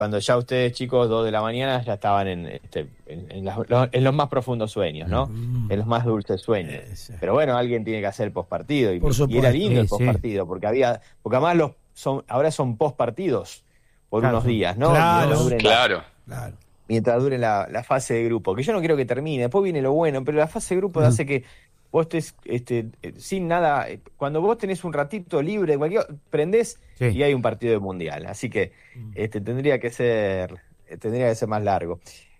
cuando ya ustedes, chicos, 2 de la mañana, ya estaban en los más profundos sueños, ¿no? En los más dulces sueños. Sí. Pero bueno, alguien tiene que hacer postpartido. Por Y supuesto. era lindo el Sí. postpartido, porque además ahora son postpartidos por Claro. unos días, ¿no? Claro. Claro. Claro. Mientras dure la fase de grupo, que yo no quiero que termine, después viene lo bueno, pero la fase de grupo hace que vos estés sin nada, cuando vos tenés un ratito libre, prendés Sí. y hay un partido de mundial, así que tendría que ser más largo.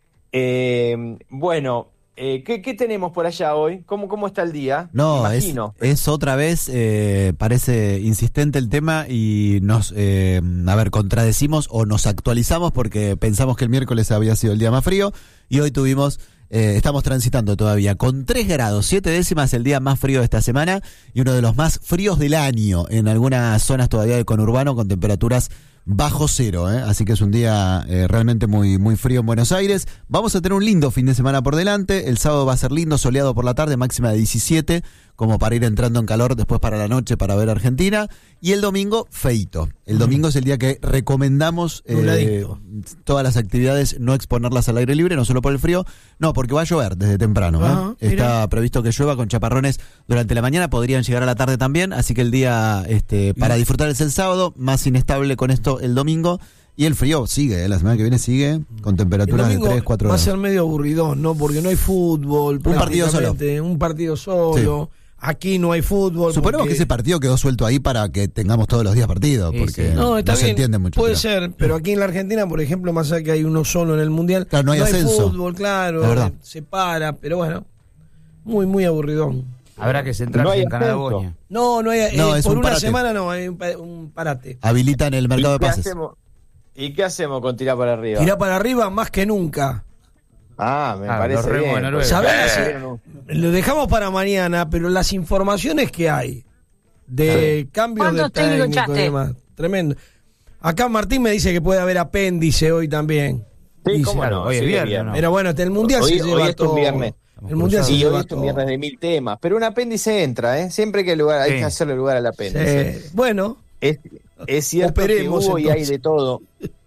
Bueno, ¿qué tenemos por allá hoy? ¿Cómo está el día? No, Imagino. es otra vez, parece insistente el tema y nos, contradecimos o nos actualizamos porque pensamos que el miércoles había sido el día más frío y hoy estamos transitando todavía con 3 grados, 7 décimas el día más frío de esta semana y uno de los más fríos del año en algunas zonas todavía del conurbano con temperaturas bajo cero, así que es un día realmente muy, muy frío en Buenos Aires. Vamos a tener un lindo fin de semana por delante. El sábado va a ser lindo, soleado por la tarde, máxima de 17, como para ir entrando en calor después para la noche para ver Argentina. Y el domingo, feito. El domingo es el día que recomendamos todas las actividades, no exponerlas al aire libre, no solo por el frío, no, porque va a llover desde temprano. Ajá, Está previsto que llueva con chaparrones durante la mañana, podrían llegar a la tarde también, así que el día para disfrutar es el sábado, más inestable con esto el domingo. Y el frío sigue, la semana que viene sigue con temperaturas de 3, 4 va a grados. ser medio aburridón, ¿no? Porque no hay fútbol. Un partido solo. Un partido solo. Aquí no hay fútbol. Suponemos que ese partido quedó suelto ahí para que tengamos todos los días partidos, Sí, porque sí. No, está no se bien, entiende mucho. puede pero- ser, pero aquí en la Argentina, por ejemplo, más allá que hay uno solo en el Mundial, Claro, no hay ascenso. fútbol, claro, La verdad. se para, pero bueno, muy, muy aburridón. Habrá que centrarse No hay en ascenso. Canagoña. No hay, No, es por un una parate. semana no, hay un parate. Habilitan el mercado de pases. ¿Y qué hacemos con tirar para arriba? Tirá para arriba más que nunca. Me Ah, parece los remos bien. de Noruega. ¿Sabés? Lo dejamos para mañana, pero las informaciones que hay de cambios de ¿Cuántos técnicos técnico y echaste? demás, tremendo. Acá Martín me dice que puede haber apéndice hoy también. Sí, Dice. cómo no. hoy es sí, viernes, bien. ¿no? Pero bueno, el Mundial Hoy- se hoy lleva es un todo. viernes. El Mundial se Sí, hoy lleva es un todo. viernes de 1000 temas, pero un apéndice entra, ¿eh? Siempre que hay Sí. que hacerle lugar al apéndice. Sí. Bueno, Es cierto Operemos, que hubo y hay entonces. de todo,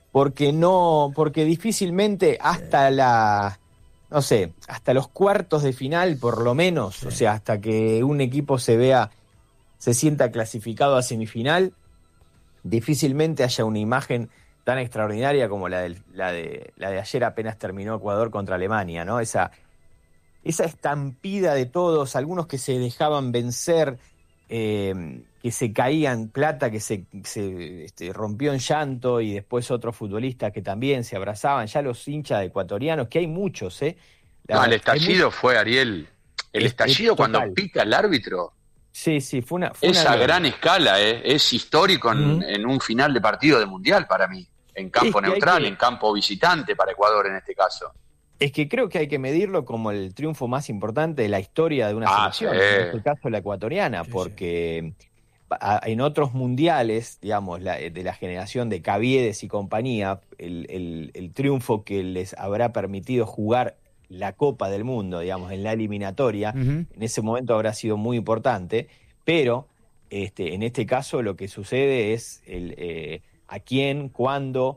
porque difícilmente hasta hasta los cuartos de final, por lo menos, o sea, hasta que un equipo se sienta clasificado a semifinal, difícilmente haya una imagen tan extraordinaria como la de ayer apenas terminó Ecuador contra Alemania, ¿no? Esa estampida de todos, algunos que se dejaban vencer, que se caían plata, que se rompió en llanto, y después otros futbolistas que también se abrazaban, ya los hinchas ecuatorianos, que hay muchos, ¿eh? El estallido fue, Ariel, el estallido total. cuando pita el árbitro, Sí, fue una es a gloria. gran escala, es histórico en un final de partido de Mundial para mí, en campo Es que hay neutral, que- en campo visitante para Ecuador en este caso. Es que creo que hay que medirlo como el triunfo más importante de la historia de una selección, sí. en este caso la ecuatoriana, porque en otros mundiales, digamos, de la generación de Caviedes y compañía, el triunfo que les habrá permitido jugar la Copa del Mundo, digamos, en la eliminatoria, Ujú. en ese momento habrá sido muy importante, pero en este caso lo que sucede es a quién, cuándo,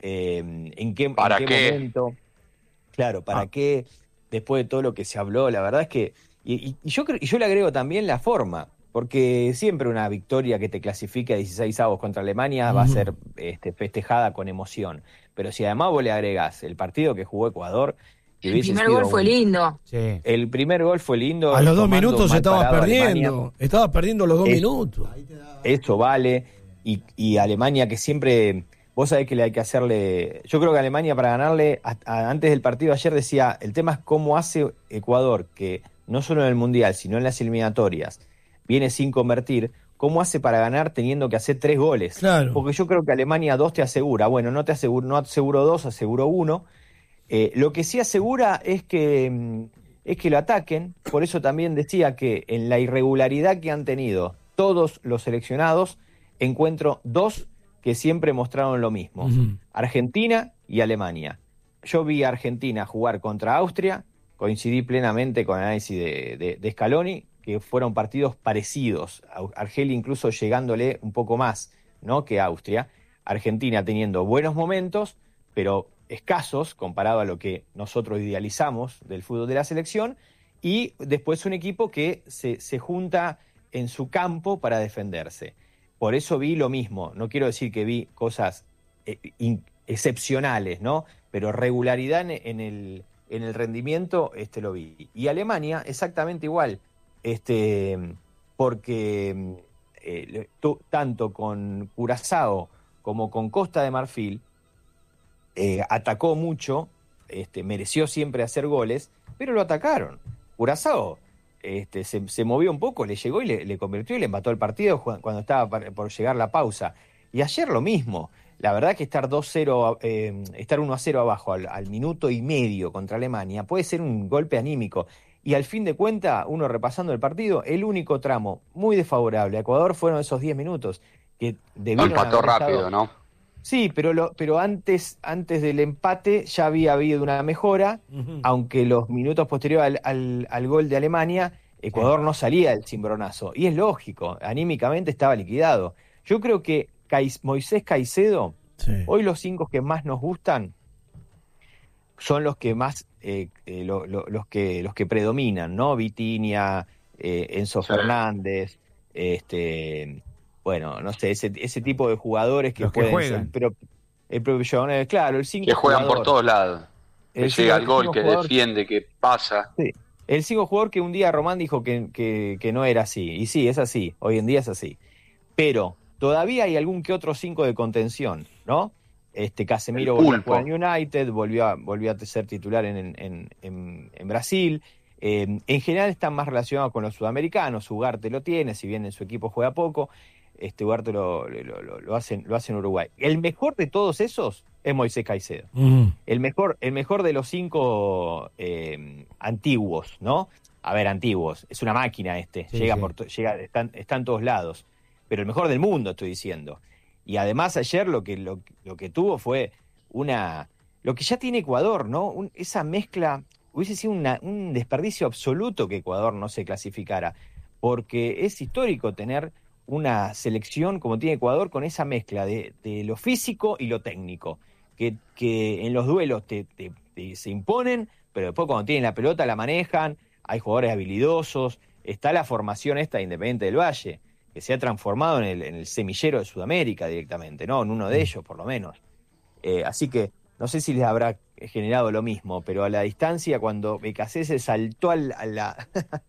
en qué ¿Para qué? momento. Claro, ¿para qué? Después de todo lo que se habló, la verdad es que... Y yo le agrego también la forma, porque siempre una victoria que te clasifique a 16avos contra Alemania va a ser festejada con emoción. Pero si además vos le agregás el partido que jugó Ecuador... que El hubiese primer sido gol fue lindo. Sí. El primer gol fue lindo. a los 2 tomando minutos mal estabas parado a perdiendo. Alemania. Estabas perdiendo los 2 Es- minutos. Eso vale. Y Alemania, que siempre, vos sabés que le hay que hacerle, yo creo que Alemania, para ganarle, antes del partido de ayer decía, el tema es cómo hace Ecuador, que no solo en el Mundial, sino en las eliminatorias, viene sin convertir, cómo hace para ganar teniendo que hacer 3 goles. Claro. Porque yo creo que Alemania 2 te asegura, bueno, no aseguro 2, aseguro 1. Lo que sí asegura es que lo ataquen. Por eso también decía que en la irregularidad que han tenido todos los seleccionados, encuentro 2 que siempre mostraron lo mismo: Ujú. Argentina y Alemania. Yo vi a Argentina jugar contra Austria, coincidí plenamente con el análisis de Scaloni, que fueron partidos parecidos, Argelia incluso llegándole un poco más, ¿no?, que Austria. Argentina teniendo buenos momentos, pero escasos comparado a lo que nosotros idealizamos del fútbol de la selección, y después un equipo que se junta en su campo para defenderse. Por eso vi lo mismo, no quiero decir que vi cosas excepcionales, ¿no? Pero regularidad en el rendimiento lo vi. Y Alemania exactamente igual, porque tanto con Curazao como con Costa de Marfil atacó mucho, mereció siempre hacer goles, pero lo atacaron. Curazao se movió un poco, le llegó y le convirtió y le empató el partido cuando estaba por llegar la pausa. Y ayer lo mismo. La verdad que estar 2-0, estar 1-0 abajo al minuto y medio contra Alemania puede ser un golpe anímico. Y al fin de cuentas, uno repasando el partido, el único tramo muy desfavorable a Ecuador fueron esos 10 minutos. Que empató rápido, ¿no? Sí, pero antes del empate ya había habido una mejora, aunque los minutos posteriores al gol de Alemania, Ecuador no salía del cimbronazo. Y es lógico, anímicamente estaba liquidado. Yo creo que Moisés Caicedo, hoy los 5 que más nos gustan son los que más los que predominan, ¿no? Vitinha, Enzo Fernández, bueno, no sé, ese tipo de jugadores que pueden juegan. ser, pero el propio, claro, el 5 que juegan jugador, por todos lados, que llega al gol, que jugador, defiende, que pasa. Sí. El 5 jugador que un día Román dijo que no era así, y sí, es así, hoy en día es así, pero todavía hay algún que otro 5 de contención, ¿no? Casemiro volvió a jugar en United, volvió a ser titular en Brasil. En general están más relacionados con los sudamericanos. Ugarte lo tiene, si bien en su equipo juega poco. Ugarte lo hace en Uruguay. El mejor de todos esos es Moisés Caicedo. El mejor de los 5 antiguos, ¿no? A ver, antiguos. Es una máquina Sí, llega sí. está en todos lados. Pero el mejor del mundo, estoy diciendo. Y además ayer lo que tuvo fue lo que ya tiene Ecuador, ¿no? Esa mezcla, hubiese sido un desperdicio absoluto que Ecuador no se clasificara, porque es histórico tener una selección como tiene Ecuador con esa mezcla de lo físico y lo técnico, que en los duelos se imponen, pero después cuando tienen la pelota la manejan, hay jugadores habilidosos, está la formación de Independiente del Valle, que se ha transformado en el semillero de Sudamérica directamente, ¿no? En uno de ellos, por lo menos. Así que no sé si les habrá generado lo mismo, pero a la distancia, cuando BKC saltó a la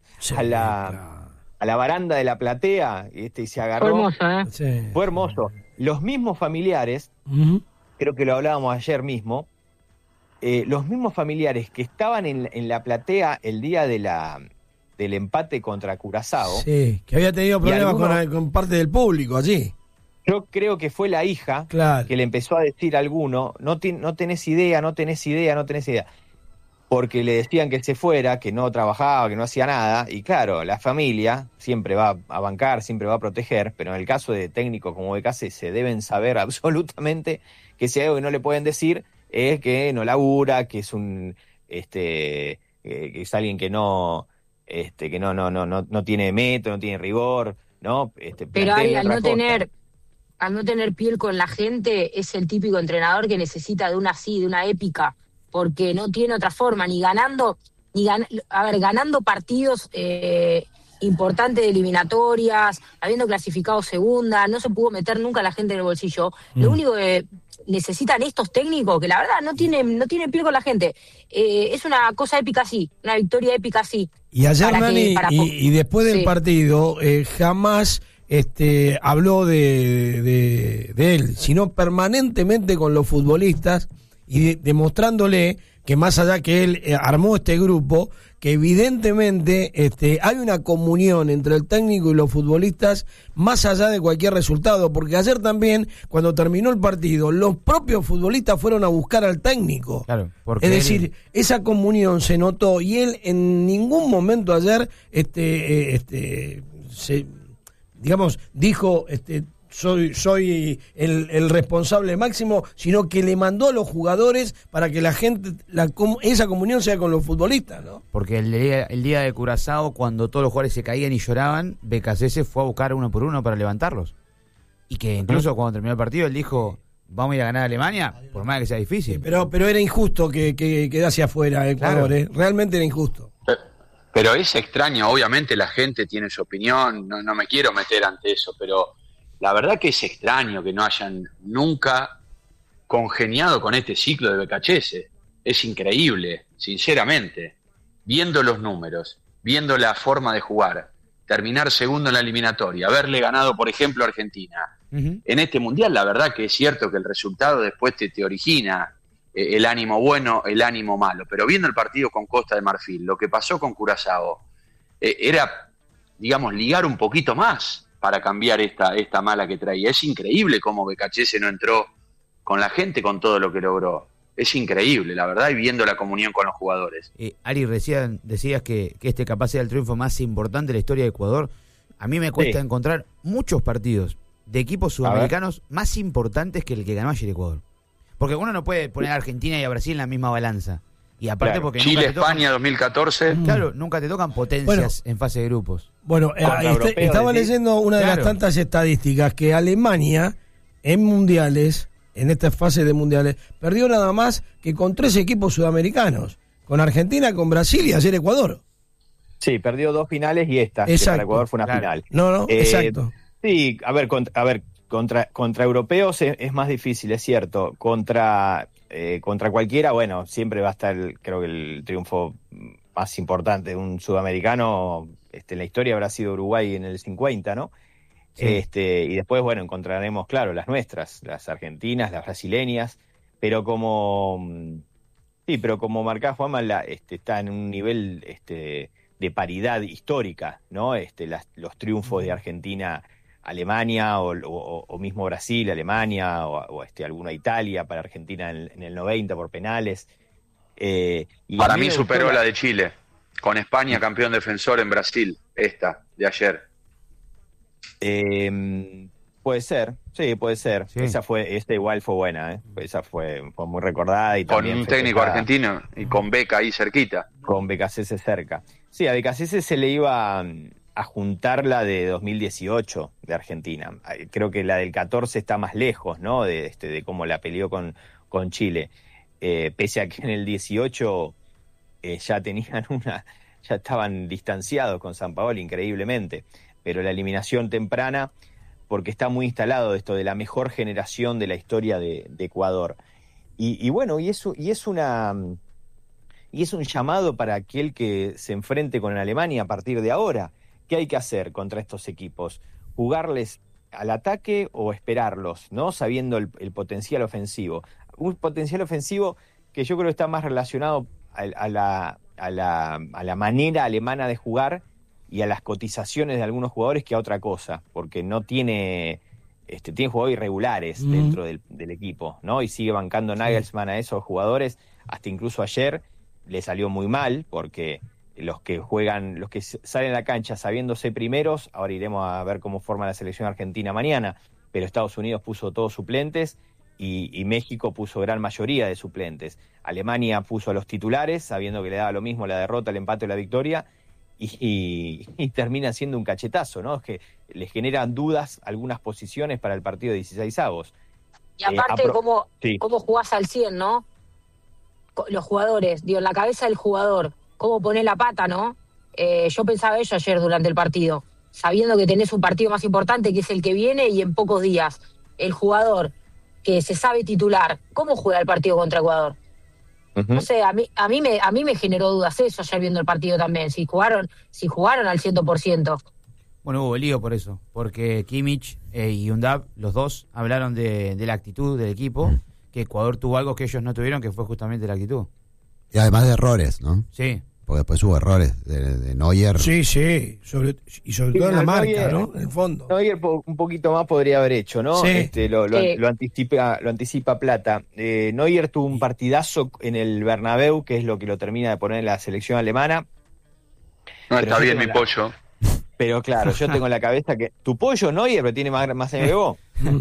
baranda de la platea y se agarró. Fue hermoso, ¿eh? Sí. Fue hermoso. Los mismos familiares, creo que lo hablábamos ayer mismo, los mismos familiares que estaban en la platea el día del empate contra Curazao. Sí, que había tenido problemas con parte del público allí. Yo creo que fue la hija que le empezó a decir a alguno, no tenés idea, porque le decían que se fuera, que no trabajaba, que no hacía nada, y claro, la familia siempre va a bancar, siempre va a proteger, pero en el caso de técnicos como BKC se deben saber absolutamente que si hay algo que no le pueden decir es que no labura, que es que es alguien que no tiene método, no tiene rigor, ¿no? Pero Ari, al no tener piel con la gente, es el típico entrenador que necesita de una épica, porque no tiene otra forma, ganando partidos importantes de eliminatorias, habiendo clasificado segunda, no se pudo meter nunca la gente en el bolsillo. Lo único que necesitan estos técnicos, que la verdad no tienen piel con la gente, es una cosa épica así, una victoria épica así. Y ayer, Nani, y después del partido, jamás habló de él, sino permanentemente con los futbolistas y demostrándole que más allá que él armó este grupo, que evidentemente hay una comunión entre el técnico y los futbolistas más allá de cualquier resultado, porque ayer también, cuando terminó el partido, los propios futbolistas fueron a buscar al técnico. Claro, porque es decir, esa comunión se notó y él en ningún momento ayer dijo soy el responsable máximo, sino que le mandó a los jugadores para que la gente, esa comunión sea con los futbolistas, ¿no? Porque el día de Curazao, cuando todos los jugadores se caían y lloraban, BKC se fue a buscar uno por uno para levantarlos. Y que incluso cuando terminó el partido, él dijo, vamos a ir a ganar a Alemania, por más que sea difícil. Sí, pero era injusto que quedase afuera Ecuador, Claro. realmente era injusto. Pero es extraño, obviamente la gente tiene su opinión, no me quiero meter ante eso, pero la verdad que es extraño que no hayan nunca congeniado con este ciclo de Becachese. Es increíble, sinceramente. Viendo los números, viendo la forma de jugar, terminar segundo en la eliminatoria, haberle ganado, por ejemplo, a Argentina. Uh-huh. En este Mundial, la verdad que es cierto que el resultado después te origina el ánimo bueno, el ánimo malo. Pero viendo el partido con Costa de Marfil, lo que pasó con Curazao, era, digamos, ligar un poquito más para cambiar esta mala que traía. Es increíble cómo Becachese no entró con la gente, con todo lo que logró. Es increíble, la verdad, y viendo la comunión con los jugadores. Ari, decías que este capaz sea el triunfo más importante de la historia de Ecuador. A mí me cuesta encontrar muchos partidos de equipos sudamericanos más importantes que el que ganó ayer Ecuador. Porque uno no puede poner a Argentina y a Brasil en la misma balanza. Y aparte porque Chile, España, 2014. Claro, nunca te tocan potencias en fase de grupos. Bueno, estaba leyendo una de las tantas estadísticas que Alemania en mundiales, en esta fase de mundiales, perdió nada más que con 3 equipos sudamericanos, con Argentina, con Brasil y ayer Ecuador. Sí, perdió 2 finales y esta, que para Ecuador fue una final. No, exacto. Sí, a ver, contra europeos es más difícil, es cierto. Contra cualquiera, bueno, siempre va a estar, creo que el triunfo más importante de un sudamericano en la historia habrá sido Uruguay en el 50, ¿no? Sí. Y después, bueno, encontraremos, claro, las nuestras, las argentinas, las brasileñas, pero como marcaba Juanma, está en un nivel de paridad histórica, ¿no? Los triunfos de Argentina, Alemania, o mismo Brasil, Alemania, o alguna Italia para Argentina en el 90 por penales. Y para mí superó la de Chile, con España campeón defensor en Brasil, esta de ayer. Puede ser, sí, puede ser. Sí. Esta igual fue buena, esa fue muy recordada. Y con un técnico argentino y con Beca ahí cerquita. Con Becachese cerca. Sí, a Becachese se le iba a juntar la de 2018 de Argentina. Creo que la del 14 está más lejos, ¿no? De cómo la peleó con Chile. Pese a que en el 18 ya estaban distanciados con Sampaoli increíblemente. Pero la eliminación temprana, porque está muy instalado esto de la mejor generación de la historia de Ecuador. Y bueno, y es un llamado para aquel que se enfrente con Alemania a partir de ahora. ¿Qué hay que hacer contra estos equipos? ¿Jugarles al ataque o esperarlos, ¿no? Sabiendo el potencial ofensivo. Un potencial ofensivo que yo creo que está más relacionado a la manera alemana de jugar y a las cotizaciones de algunos jugadores que a otra cosa, porque no tiene jugadores irregulares dentro del equipo, ¿no? Y sigue bancando Nagelsmann a esos jugadores, hasta incluso ayer le salió muy mal, porque los que salen a la cancha sabiéndose primeros, ahora iremos a ver cómo forma la selección argentina mañana, pero Estados Unidos puso todos suplentes y México puso gran mayoría de suplentes. Alemania puso a los titulares, sabiendo que le daba lo mismo la derrota, el empate o la victoria, y termina siendo un cachetazo, ¿no? Es que les generan dudas algunas posiciones para el partido de 16avos. Y aparte, cómo jugás al 100, ¿no? Los jugadores, en la cabeza del jugador, cómo poner la pata, ¿no? Yo pensaba eso ayer durante el partido, sabiendo que tenés un partido más importante que es el que viene y en pocos días. El jugador que se sabe titular, ¿cómo juega el partido contra Ecuador? No sé, a mí me generó dudas eso ayer viendo el partido también, si jugaron al 100%. Bueno, hubo lío por eso, porque Kimmich y Undab, los dos, hablaron de la actitud del equipo, que Ecuador tuvo algo que ellos no tuvieron, que fue justamente la actitud. Y además de errores, ¿no? Sí. Porque después hubo errores de Neuer. Sí, sobre todo en la marca, Neuer, ¿no? En el fondo. Neuer un poquito más podría haber hecho, ¿no? Sí. Lo anticipa Plata. Neuer tuvo un partidazo en el Bernabéu, que es lo que lo termina de poner en la selección alemana. No, está bien mi pollo. Pero claro, yo tengo en la cabeza que tu pollo Neuer, pero tiene más años que vos.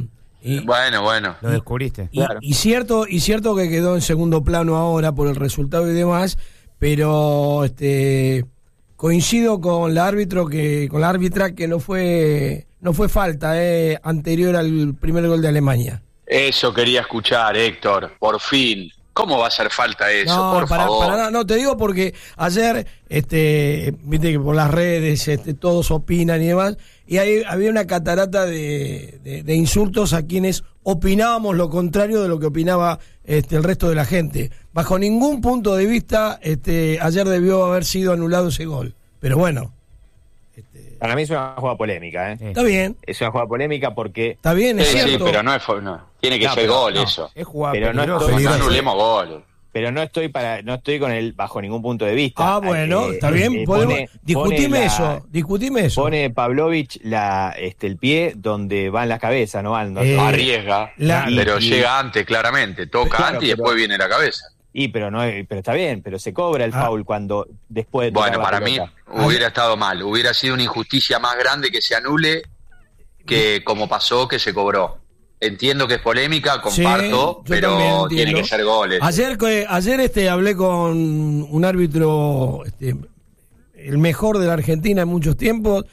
Bueno. Lo descubriste. Claro. Y cierto que quedó en segundo plano ahora por el resultado y demás, pero coincido con la árbitra que no fue falta anterior al primer gol de Alemania. Eso quería escuchar, Héctor, por fin. ¿Cómo va a hacer falta eso? No, por favor. para nada, no, te digo porque ayer, viste que por las redes todos opinan y demás, y ahí había una catarata de insultos a quienes opinábamos lo contrario de lo que opinaba el resto de la gente. Bajo ningún punto de vista, ayer debió haber sido anulado ese gol. Pero bueno. Para mí es una jugada polémica, ¿eh? Está bien. Es una jugada polémica porque... Está bien, es cierto. Sí, pero no es... tiene que ser gol eso. Es jugada pero peligrosa. no No anulemos goles. Pero no estoy con él bajo ningún punto de vista. Ah, bueno, está bien. Discutime eso. Pone Pavlovich el pie donde van las cabezas, no van. No arriesga, pero llega antes, claramente. Toca claro, antes y después viene la cabeza. Pero está bien, pero se cobra el foul cuando después de tocar Bueno, la para pelota. mí hubiera estado mal. Hubiera sido una injusticia más grande que se anule que como pasó que se cobró. Entiendo que es polémica, comparto, sí, pero tiene que ser goles. Ayer hablé con un árbitro, el mejor de la Argentina en muchos tiempos,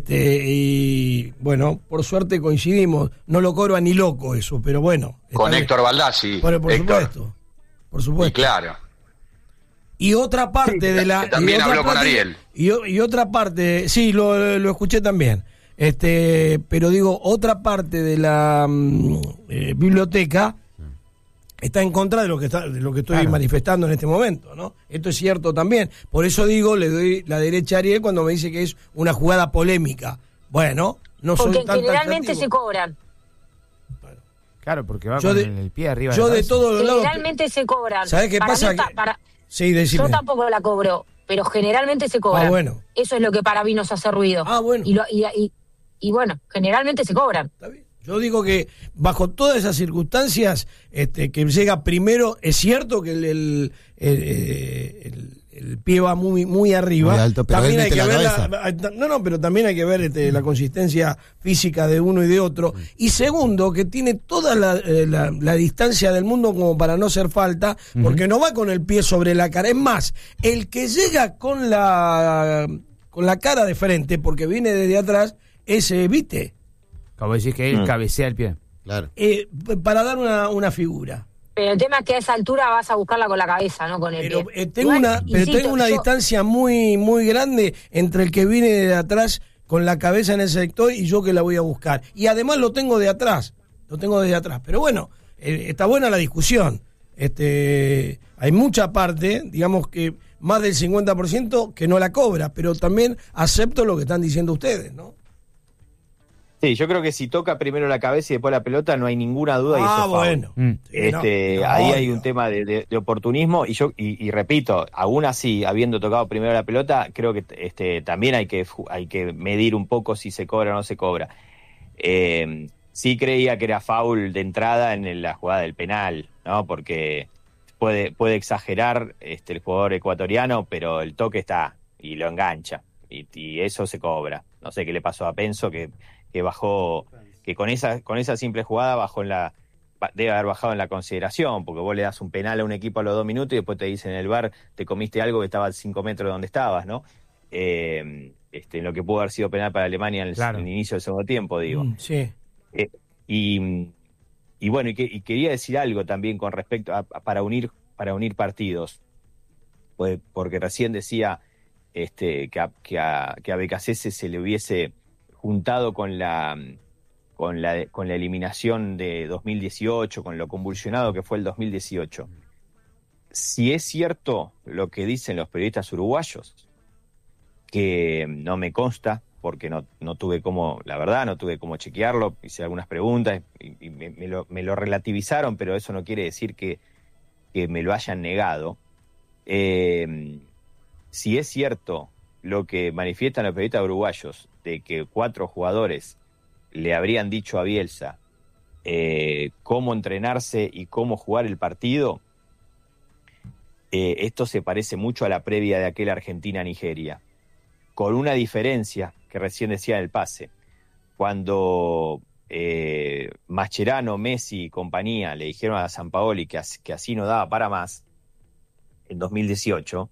y bueno, por suerte coincidimos. No lo cobra ni loco eso, pero bueno. Con Héctor Baldassi. Por supuesto. Por supuesto. Y claro. Y otra parte de la... También habló con Ariel. Y otra parte, sí, lo escuché también. Pero digo, otra parte de la biblioteca está en contra de lo que estoy manifestando en este momento, ¿no? Esto es cierto también. Por eso digo, le doy la derecha a Ariel cuando me dice que es una jugada polémica. Bueno, no soy porque tan generalmente taxativo. se cobran. Claro, porque va con el pie arriba. Yo de todos los lados. Generalmente se cobran. ¿Sabés qué pasa? Sí, decime. Yo tampoco la cobro, pero generalmente se cobran. Ah, bueno. Eso es lo que para mí nos hace ruido. Ah, bueno. Y bueno, generalmente se cobran. Está bien. Yo digo que bajo todas esas circunstancias, que llega primero, es cierto que el pie va muy arriba. Muy alto, pero también él hay que mete ver la cabeza. pero también hay que ver la consistencia física de uno y de otro. Y segundo, que tiene toda la distancia del mundo como para no hacer falta, porque no va con el pie sobre la cara. Es más, el que llega con la cara de frente, porque viene desde atrás, es Vite. Como decís que él cabecea el pie. Claro. Para dar una figura. Pero el tema es que a esa altura vas a buscarla con la cabeza, no con el Pero pie. tengo una distancia muy muy grande entre el que viene de atrás con la cabeza en el sector y yo que la voy a buscar. Y además lo tengo de atrás. Pero bueno, está buena la discusión. Hay mucha parte, digamos que más del 50% que no la cobra, pero también acepto lo que están diciendo ustedes, ¿no? Sí, yo creo que si toca primero la cabeza y después la pelota no hay ninguna duda y eso es foul. Bueno. Ahí hay un tema de oportunismo y repito, aún así, habiendo tocado primero la pelota, creo que también hay que medir un poco si se cobra o no se cobra. Sí creía que era foul de entrada en la jugada del penal, ¿no? Porque puede exagerar el jugador ecuatoriano, pero el toque está y lo engancha y eso se cobra. No sé qué le pasó a Penso que bajó, que con esa simple jugada debe haber bajado en la consideración, porque vos le das un penal a un equipo a los 2 minutos y después te dicen en el VAR te comiste algo que estaba a 5 metros de donde estabas, ¿no? Lo que pudo haber sido penal para Alemania en el inicio del segundo tiempo, digo. Sí. Y bueno, y quería decir algo también con respecto para unir partidos, porque recién decía que a Becasese se le hubiese juntado con la eliminación de 2018, con lo convulsionado que fue el 2018. Si es cierto lo que dicen los periodistas uruguayos, que no me consta, porque no tuve cómo chequearlo, hice algunas preguntas y me lo relativizaron, pero eso no quiere decir que me lo hayan negado. Si es cierto lo que manifiestan los periodistas uruguayos, de que 4 jugadores le habrían dicho a Bielsa cómo entrenarse y cómo jugar el partido, esto se parece mucho a la previa de aquel Argentina-Nigeria, con una diferencia que recién decía en el pase. Cuando Mascherano, Messi y compañía le dijeron a Sampaoli que así no daba para más, en 2018,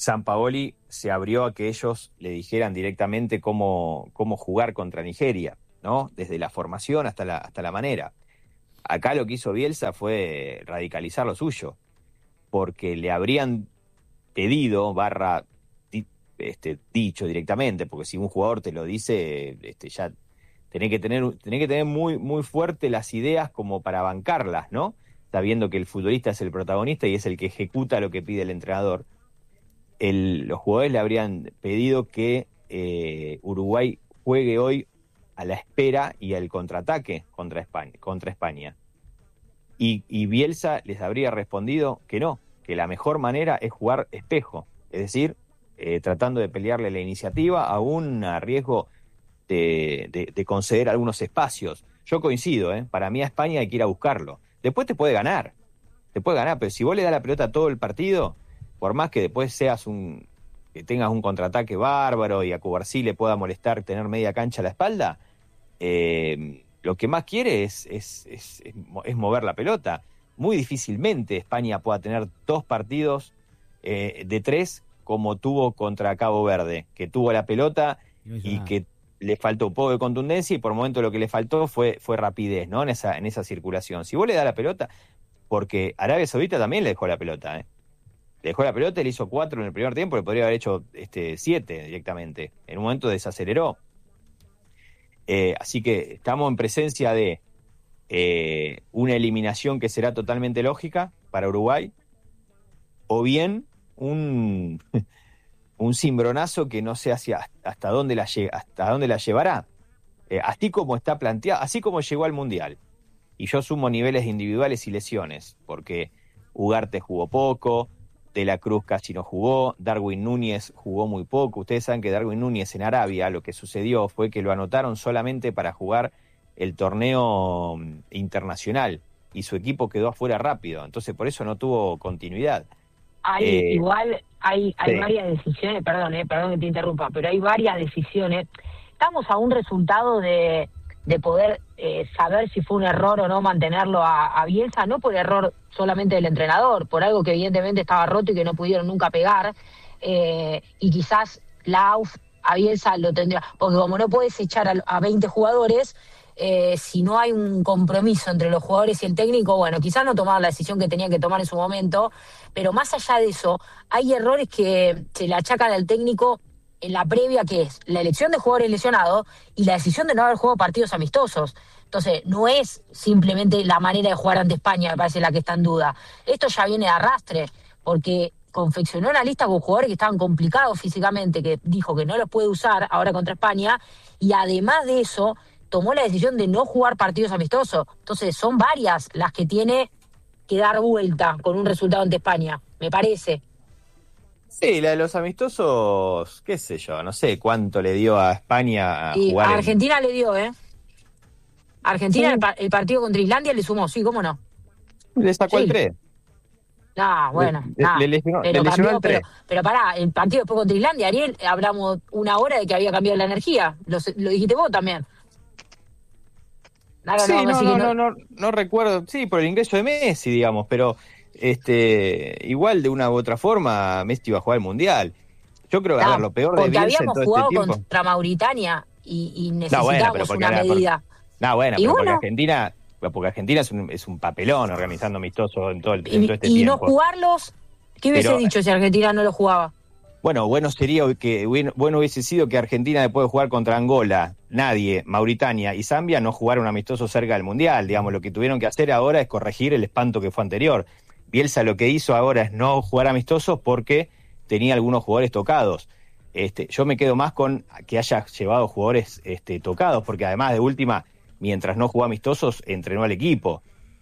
Sampaoli se abrió a que ellos le dijeran directamente cómo jugar contra Nigeria. ¿no? Desde la formación hasta la manera. Acá lo que hizo Bielsa fue radicalizar lo suyo, porque le habrían pedido, dicho directamente, porque si un jugador te lo dice, ya tenés que tener muy, muy fuerte las ideas como para bancarlas, ¿no? Sabiendo que el futbolista es el protagonista y es el que ejecuta lo que pide el entrenador. Los jugadores le habrían pedido que Uruguay juegue hoy a la espera y al contraataque contra España. Y Bielsa les habría respondido que no, que la mejor manera es jugar espejo, es decir, tratando de pelearle la iniciativa, aún a riesgo de conceder algunos espacios. Yo coincido, para mí a España hay que ir a buscarlo. Después te puede ganar, pero si vos le das la pelota todo el partido, por más que después que tengas un contraataque bárbaro y a Cubarsí le pueda molestar tener media cancha a la espalda, lo que más quiere es mover la pelota. Muy difícilmente España pueda tener 2 partidos de 3 como tuvo contra Cabo Verde, que tuvo la pelota y que le faltó un poco de contundencia y por momento lo que le faltó fue rapidez, ¿no? En esa circulación. Si vos le das la pelota, porque Arabia Saudita también le dejó la pelota, le dejó la pelota, le hizo 4 en el primer tiempo, le podría haber hecho 7 directamente. En un momento desaceleró. Así que estamos en presencia de una eliminación que será totalmente lógica para Uruguay, o bien un cimbronazo que no sé hasta dónde la llevará. Así como está planteado, así como llegó al Mundial. Y yo sumo niveles individuales y lesiones, porque Ugarte jugó poco, De la Cruz casi no jugó, Darwin Núñez jugó muy poco. Ustedes saben que Darwin Núñez en Arabia, lo que sucedió fue que lo anotaron solamente para jugar el torneo internacional y su equipo quedó afuera rápido, entonces por eso no tuvo continuidad. Igual hay sí. varias decisiones, perdón que te interrumpa, pero hay varias decisiones. Estamos a un resultado de poder saber si fue un error o no mantenerlo a Bielsa, no por error solamente del entrenador, por algo que evidentemente estaba roto y que no pudieron nunca pegar, y quizás la AUF a Bielsa lo tendría, porque como no puedes echar a 20 jugadores, si no hay un compromiso entre los jugadores y el técnico, bueno, quizás no tomaron la decisión que tenían que tomar en su momento, pero más allá de eso, hay errores que se le achacan al técnico en la previa, que es la elección de jugadores lesionados y la decisión de no haber jugado partidos amistosos. Entonces, no es simplemente la manera de jugar ante España, me parece la que está en duda. Esto ya viene de arrastre, porque confeccionó una lista con jugadores que estaban complicados físicamente, que dijo que no los puede usar ahora contra España, y además de eso, tomó la decisión de no jugar partidos amistosos. Entonces, son varias las que tiene que dar vuelta con un resultado ante España, me parece. Sí, la de los amistosos, qué sé yo, no sé cuánto le dio a España a jugar. A Argentina le dio, Argentina, sí. El partido contra Islandia le sumó, sí, ¿cómo no? Le sacó el 3. Bueno, le lesionó el 3. Pero pará, el partido después contra Islandia, Ariel, hablamos una hora de que había cambiado la energía. Lo dijiste vos también. Sí, no recuerdo, sí, por el ingreso de Messi, digamos, pero igual de una u otra forma Messi iba a jugar el Mundial. Yo creo que a ver, lo peor de Bielsa en todo este tiempo. Habíamos jugado contra Mauritania y necesitábamos una medida. Porque Argentina es un papelón organizando amistosos en todo este tiempo. Y no jugarlos, ¿qué hubiese dicho si Argentina no lo jugaba? Bueno sería que hubiese sido que Argentina, después de jugar contra Angola, Mauritania y Zambia, no jugaron un amistoso cerca del Mundial. Digamos, lo que tuvieron que hacer ahora es corregir el espanto que fue anterior. Bielsa lo que hizo ahora es no jugar amistosos porque tenía algunos jugadores tocados. Yo me quedo más con que haya llevado jugadores tocados, porque además de última, mientras no jugó amistosos, entrenó al equipo.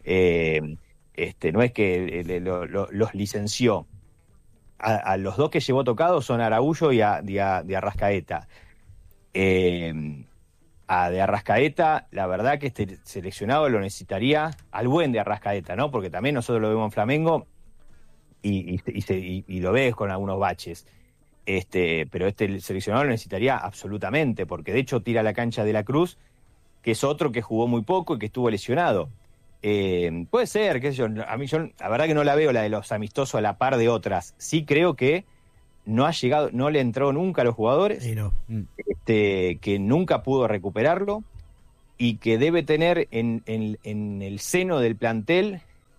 No es que los licenció. A los 2 que llevó tocados son Araújo y a Arrascaeta. A de Arrascaeta, la verdad que este seleccionado lo necesitaría al buen de Arrascaeta, ¿no? Porque también nosotros lo vemos en Flamengo y lo ves con algunos baches. Pero este seleccionado lo necesitaría absolutamente, porque de hecho tira a la cancha de la Cruz, que es otro que jugó muy poco y que estuvo lesionado. Puede ser, qué sé yo, a mí la verdad que no la veo la de los amistosos a la par de otras. Sí creo que no le entró nunca a los jugadores, sí, no. que nunca pudo recuperarlo, y que debe tener en el seno del plantel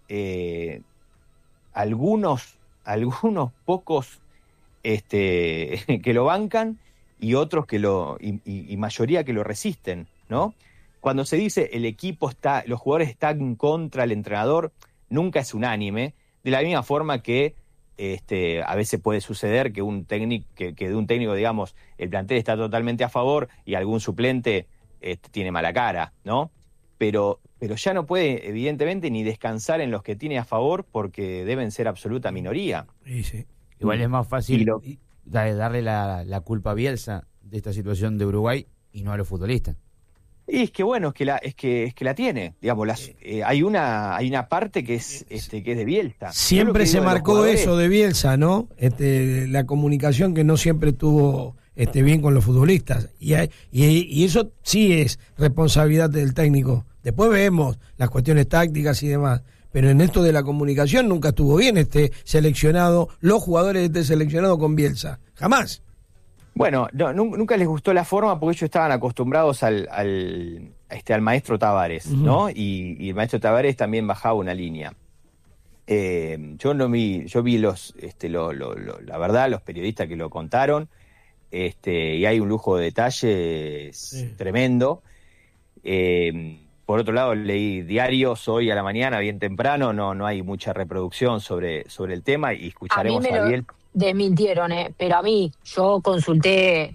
algunos pocos que lo bancan y otros y mayoría que lo resisten, ¿no? Cuando se dice los jugadores están contra el entrenador, nunca es unánime, de la misma forma que a veces puede suceder que de un técnico, digamos, el plantel está totalmente a favor y algún suplente tiene mala cara, ¿no? Pero ya no puede, evidentemente, ni descansar en los que tiene a favor porque deben ser absoluta minoría. Sí. Igual es más fácil darle la culpa a Bielsa de esta situación de Uruguay y no a los futbolistas. Y es que bueno, es que la tiene, digamos, hay una parte que es de Bielsa. Siempre se marcó eso de Bielsa, ¿no? La comunicación que no siempre estuvo bien con los futbolistas. Y eso sí es responsabilidad del técnico. Después vemos las cuestiones tácticas y demás. Pero en esto de la comunicación nunca estuvo bien los jugadores de seleccionado con Bielsa. Jamás. Bueno, nunca les gustó la forma porque ellos estaban acostumbrados al maestro Tavares, ¿no? Y el maestro Tavares también bajaba una línea. Yo vi la verdad, los periodistas que lo contaron, y hay un lujo de detalles tremendo. Por otro lado, leí diarios hoy a la mañana, bien temprano, no hay mucha reproducción sobre el tema y escucharemos a Biel. Desmintieron, pero a mí, yo consulté,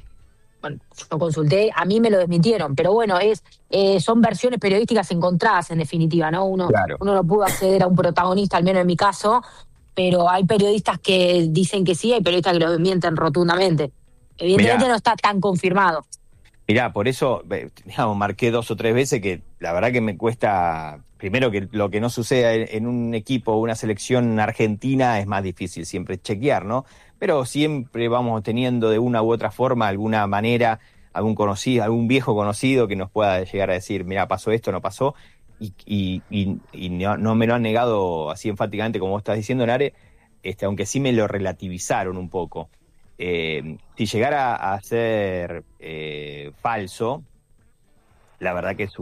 a mí me lo desmintieron, pero bueno, son versiones periodísticas encontradas en definitiva, ¿no? Uno no pudo acceder a un protagonista, al menos en mi caso, pero hay periodistas que dicen que sí, hay periodistas que lo desmienten rotundamente. Evidentemente no está tan confirmado. Mirá, por eso, digamos, marqué 2 o 3 veces que la verdad que me cuesta. Primero, que lo que no suceda en un equipo o una selección argentina es más difícil siempre chequear, ¿no? Pero siempre vamos teniendo de una u otra forma, alguna manera, algún viejo conocido que nos pueda llegar a decir, mira, pasó esto, no pasó, y no me lo han negado así enfáticamente como vos estás diciendo, Nare, aunque sí me lo relativizaron un poco. Si llegara a ser falso, la verdad que es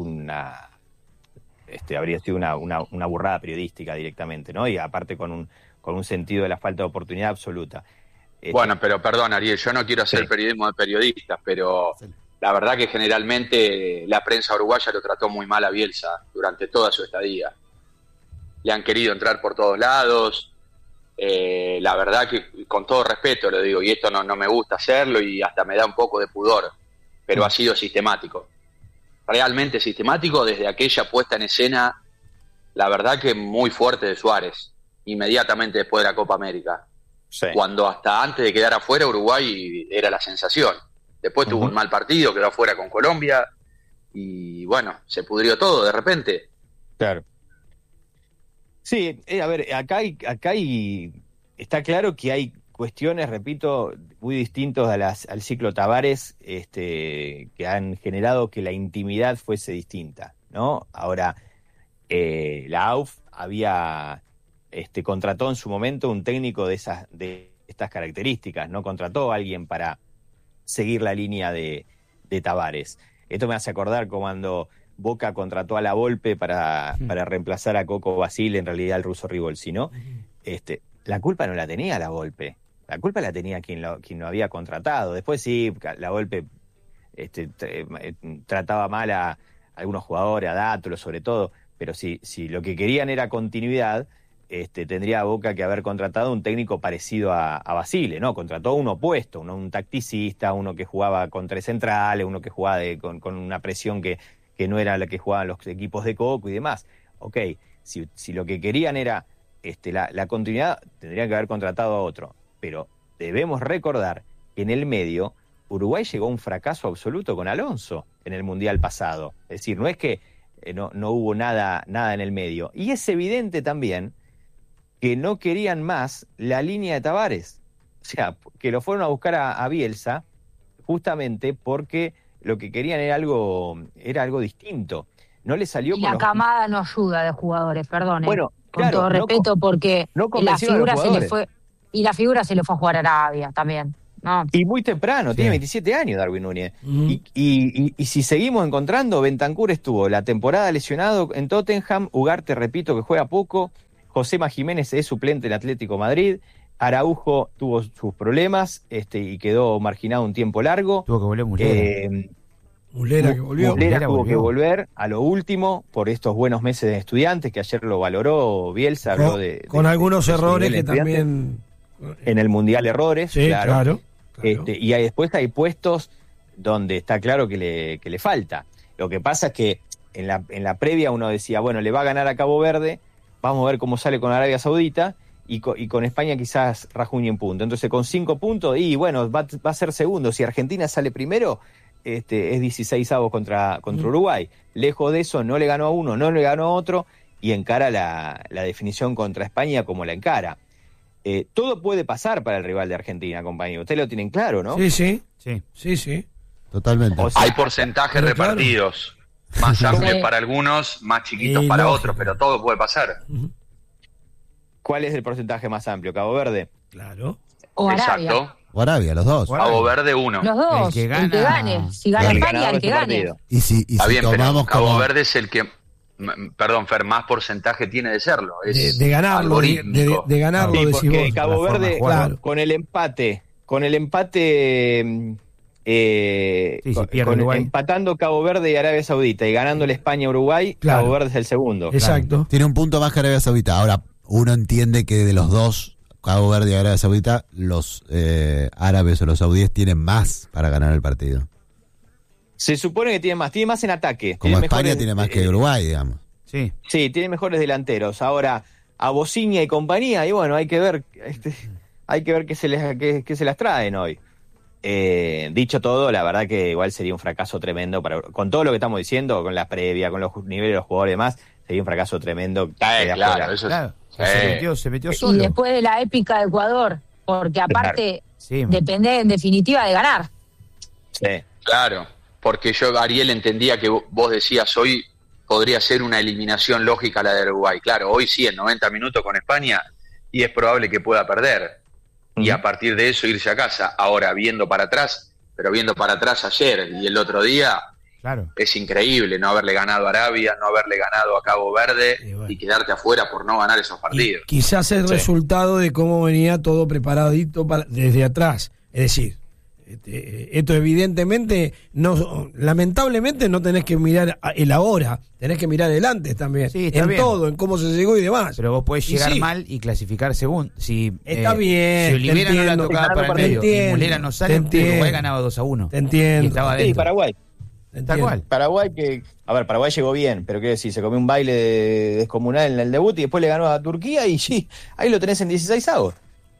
habría sido una burrada periodística directamente, ¿no? Y aparte con un sentido de la falta de oportunidad absoluta. Bueno, pero perdón, Ariel, yo no quiero hacer periodismo de periodistas, pero la verdad que generalmente la prensa uruguaya lo trató muy mal a Bielsa durante toda su estadía. Le han querido entrar por todos lados. La verdad que, con todo respeto lo digo, y esto no me gusta hacerlo y hasta me da un poco de pudor, pero ha sido sistemático. Realmente sistemático desde aquella puesta en escena, la verdad que muy fuerte de Suárez, inmediatamente después de la Copa América. Sí. Cuando hasta antes de quedar afuera Uruguay era la sensación. Después tuvo un mal partido, quedó afuera con Colombia y bueno, se pudrió todo de repente. Claro. Sí, a ver, acá está claro que hay cuestiones, repito, muy distintos al ciclo Tavares, que han generado que la intimidad fuese distinta, ¿no? Ahora, la AUF había contrató en su momento un técnico de estas características, no contrató a alguien para seguir la línea de Tavares. Esto me hace acordar cuando Boca contrató a La Volpe para reemplazar a Coco Basile, en realidad al ruso Rivolsi, ¿no? La culpa no la tenía La Volpe, la culpa la tenía quien lo había contratado. Después sí, La Volpe trataba mal a algunos jugadores, a Dátulo sobre todo, pero si lo que querían era continuidad, tendría Boca que haber contratado un técnico parecido a Basile, ¿no? Contrató un opuesto, un tacticista, uno que jugaba con 3 centrales, uno que jugaba con una presión que no era la que jugaban los equipos de Coco y demás. Ok, si lo que querían era la continuidad, tendrían que haber contratado a otro. Pero debemos recordar que en el medio Uruguay llegó a un fracaso absoluto con Alonso en el Mundial pasado. Es decir, no es que no hubo nada en el medio. Y es evidente también que no querían más la línea de Tavares. O sea, que lo fueron a buscar a Bielsa justamente porque lo que querían era algo distinto. No le salió. Y la camada no ayuda de jugadores, perdón. Bueno, con todo respeto, porque no la figura se le fue, y la figura se le fue a jugar a Arabia también. No. Y muy temprano, tiene 27 años Darwin Núñez. Y si seguimos encontrando, Bentancur estuvo la temporada lesionado en Tottenham, Ugarte, repito, que juega poco, Josema Jiménez es suplente en Atlético Madrid, Araujo tuvo sus problemas y quedó marginado un tiempo largo. Tuvo que volver Mulera. Mulera que volvió. Mulera tuvo que volver a lo último por estos buenos meses de Estudiantes, que ayer lo valoró Bielsa. Con algunos errores que también... En el Mundial errores, sí, claro. Y después hay puestos donde está claro que le falta. Lo que pasa es que en la previa uno decía, bueno, le va a ganar a Cabo Verde, vamos a ver cómo sale con Arabia Saudita, y con España quizás rajuñe en punto. Entonces con 5 puntos, y bueno, va a ser segundo. Si Argentina sale primero, es 16avos contra Uruguay. Lejos de eso, no le ganó a uno, no le ganó a otro, y encara la definición contra España como la encara. Todo puede pasar para el rival de Argentina, compañero. Ustedes lo tienen claro, ¿no? Sí. Totalmente. O sea, hay porcentajes repartidos, más amplios para algunos, más chiquitos para otros, pero todo puede pasar. ¿Cuál es el porcentaje más amplio? ¿Cabo Verde? Claro. O Arabia. Exacto. O Arabia, los dos. Cabo Verde 1. Los dos. El que El que gane. Si gana España, el que gane. Y si Está bien, pero tomamos Cabo como... Verde es el que, perdón, Fer, más porcentaje tiene de serlo. Es De ganarlo, algorítmico. de ganarlo, Sí, decís porque vos. Cabo Verde, claro. con el empate, pierde Uruguay. empatando Cabo Verde y Arabia Saudita y ganándole España a Uruguay, Claro. Cabo Verde es el segundo. Exacto. Tiene un punto más que Arabia Saudita. Ahora, uno entiende que de los dos, Cabo Verde y Arabia Saudita, los árabes o los saudíes tienen más para ganar el partido. Se supone que tiene más en ataque. Como Tiene España mejores, tiene más que Uruguay, digamos. Sí. Sí, tiene mejores delanteros. Ahora, a Bociña y compañía, y bueno, hay que ver qué se las traen hoy. Dicho todo, la verdad que igual sería un fracaso tremendo con todo lo que estamos diciendo, con la previa, con los niveles de los jugadores y demás, sería un fracaso tremendo. Claro, eso Claro. es. Se metió Y solo. después de la épica de Ecuador, porque aparte Sí, depende en definitiva de ganar. Sí. Claro, porque Ariel, entendía que vos decías hoy podría ser una eliminación lógica la de Uruguay. Claro, hoy sí, en 90 minutos con España, y es probable que pueda perder. Y a partir de eso irse a casa. Ahora, viendo para atrás ayer y el otro día, claro. es increíble no haberle ganado a Arabia, no haberle ganado a Cabo Verde y quedarte afuera por no ganar esos partidos. Y quizás el resultado de cómo venía todo preparadito desde atrás. Es decir, esto evidentemente, lamentablemente no tenés que mirar el ahora, tenés que mirar el antes también. Sí, está en bien. todo, en cómo se llegó y demás. Pero vos podés llegar sí. mal y clasificar segundo. Si, Está bien, Si Olivera te no la entiendo. tocaba para el Te medio entiendo, y Mulera no sale, te entiendo. Uruguay ganaba 2-1. Te entiendo. Y estaba Sí, adentro. Paraguay. Tal cual. Paraguay Paraguay llegó bien, pero quiero decir, se comió un baile descomunal en el debut y después le ganó a Turquía y sí, ahí lo tenés en 16avos.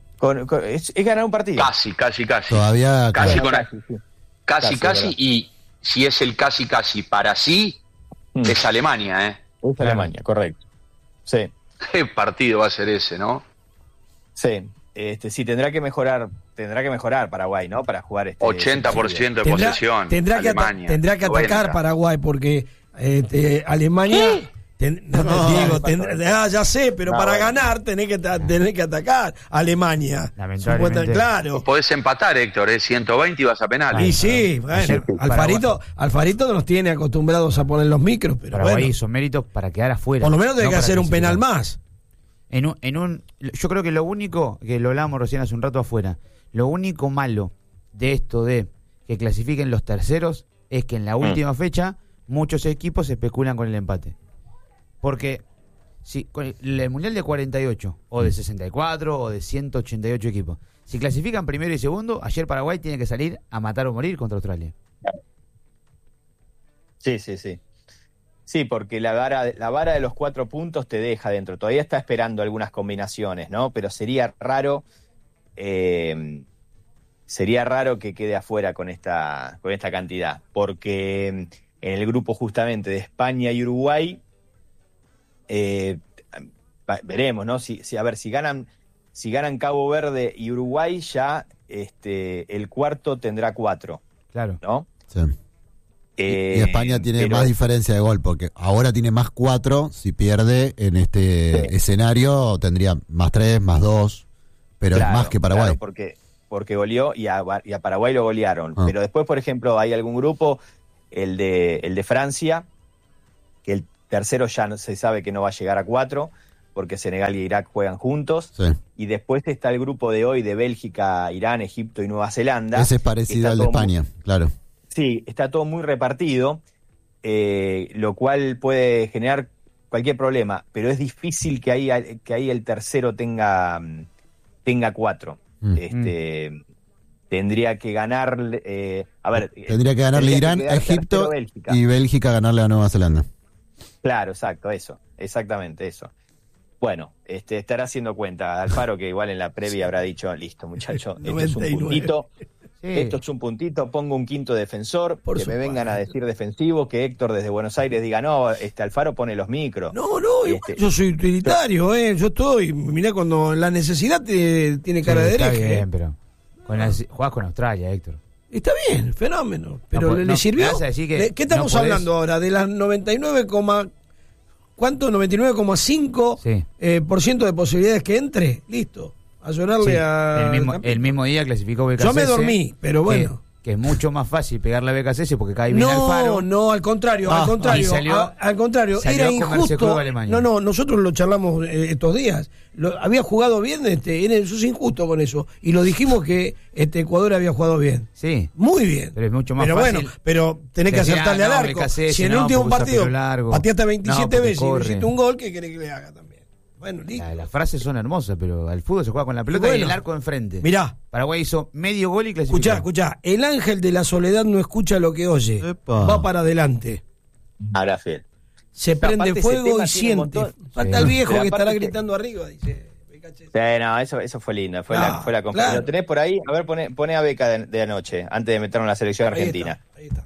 Es ganar un partido. Casi. Todavía... Casi, Bueno, casi, y si es el casi para sí, es Alemania, Es Alemania, correcto. Sí. ¿Qué partido va a ser ese, no? Sí. Sí, tendrá que mejorar Paraguay, ¿no? Para jugar 80% de posesión. Tendrá que atacar 90. Paraguay porque Alemania... ya sé, pero para ganar tenés que atacar Alemania. Lamentablemente. Claro. Podés empatar, Héctor, 120 y vas a penales. Y sí, bueno, Alfarito nos tiene acostumbrados a poner los micros, pero Paraguay bueno, hizo méritos para quedar afuera. por lo menos tiene no que para hacer un penal clasificar. más. Yo creo que lo único, que lo hablábamos recién hace un rato afuera, lo único malo de esto de que clasifiquen los terceros es que en la última fecha muchos equipos especulan con el empate. Porque si con el Mundial de 48 o de 64 o de 188 equipos, si clasifican primero y segundo, ayer Paraguay tiene que salir a matar o morir contra Australia. Sí. Sí, porque la vara de los 4 puntos te deja dentro. Todavía está esperando algunas combinaciones, ¿no? Pero sería raro que quede afuera con esta cantidad. Porque en el grupo justamente de España y Uruguay, veremos, ¿no? Si ganan Cabo Verde y Uruguay, ya el cuarto tendrá 4. Claro. ¿No? Sí. Y España tiene más diferencia de gol, porque ahora tiene más 4, si pierde en este escenario tendría más 3, más 2, pero claro, es más que Paraguay. Claro, porque porque goleó y a Paraguay lo golearon. Pero después, por ejemplo, hay algún grupo, el de Francia, que el tercero ya no se sabe que no va a llegar a 4, porque Senegal y Irak juegan juntos. Sí. Y después está el grupo de hoy de Bélgica, Irán, Egipto y Nueva Zelanda. Ese es parecido al de España, claro. Sí, está todo muy repartido, lo cual puede generar cualquier problema, pero es difícil que ahí el tercero tenga 4. Tendría que ganar, tendría que ganarle Irán a Egipto y Bélgica ganarle a Nueva Zelanda. Claro, exacto, exactamente eso. Bueno, estará haciendo cuenta Alfaro, que igual en la previa habrá dicho, listo muchacho, esto es un puntito. Sí. Esto es un puntito, pongo un quinto defensor, que me vengan a decir defensivo, que Héctor desde Buenos Aires diga, no, Alfaro pone los micros. No, yo soy utilitario, yo estoy, mirá, cuando la necesidad tiene cara de hereje. Está bien, pero jugás con Australia, Héctor. Está bien, fenómeno, pero ¿le sirvió? ¿Qué estamos hablando ahora? De las 99, ¿cuánto? 99,5% por ciento de posibilidades que entre, listo. A llorarle el mismo día clasificó BKC. Yo me dormí, pero bueno. Que es mucho más fácil pegarle a BKC porque cae bien Alfaro. No, al contrario, al contrario, era injusto. No, nosotros lo charlamos estos días. Había jugado bien, eso es injusto con eso. Y lo dijimos que Ecuador había jugado bien. Sí. Muy bien. Pero es mucho más fácil. Bueno, pero tenés que acertarle al arco. Si en el último partido pateaste 27 veces y no hiciste un gol, ¿qué querés que le haga también? Bueno, listo. Las frases son hermosas, pero al fútbol se juega con la pelota y el arco enfrente. Mirá. Paraguay hizo medio gol y clasificó. Escuchá. El ángel de la soledad no escucha lo que oye. Epa. Va para adelante. Ahora, Fede. Se prende fuego y siente. Falta el viejo que estará gritando arriba, dice. No, eso fue lindo. Fue la comparación. Claro. ¿Lo tenés por ahí? A ver, pone a Beca de anoche, antes de meternos en la selección argentina. Ahí está.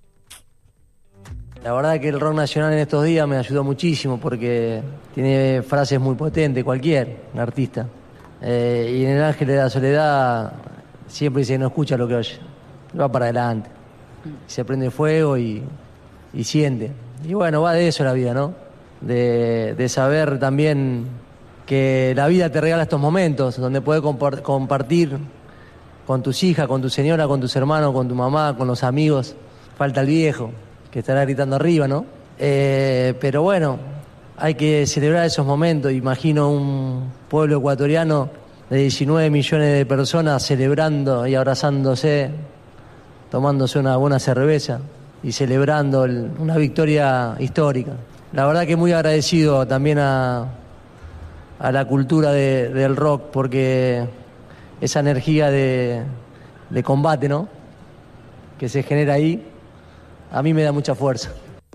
La verdad que el rock nacional en estos días me ayudó muchísimo porque tiene frases muy potentes, cualquier artista. Y en el Ángel de la Soledad siempre dice que no escucha lo que oye, va para adelante. Se prende fuego y siente. Y bueno, va de eso la vida, ¿no? De saber también que la vida te regala estos momentos donde puedes compartir con tus hijas, con tu señora, con tus hermanos, con tu mamá, con los amigos. Falta el viejo, que estará gritando arriba, ¿no? Pero bueno, hay que celebrar esos momentos. Imagino un pueblo ecuatoriano de 19 millones de personas celebrando y abrazándose, tomándose una buena cerveza y celebrando una victoria histórica. La verdad que muy agradecido también a la cultura del rock, porque esa energía de combate, ¿no?, que se genera ahí, a mí me da mucha fuerza.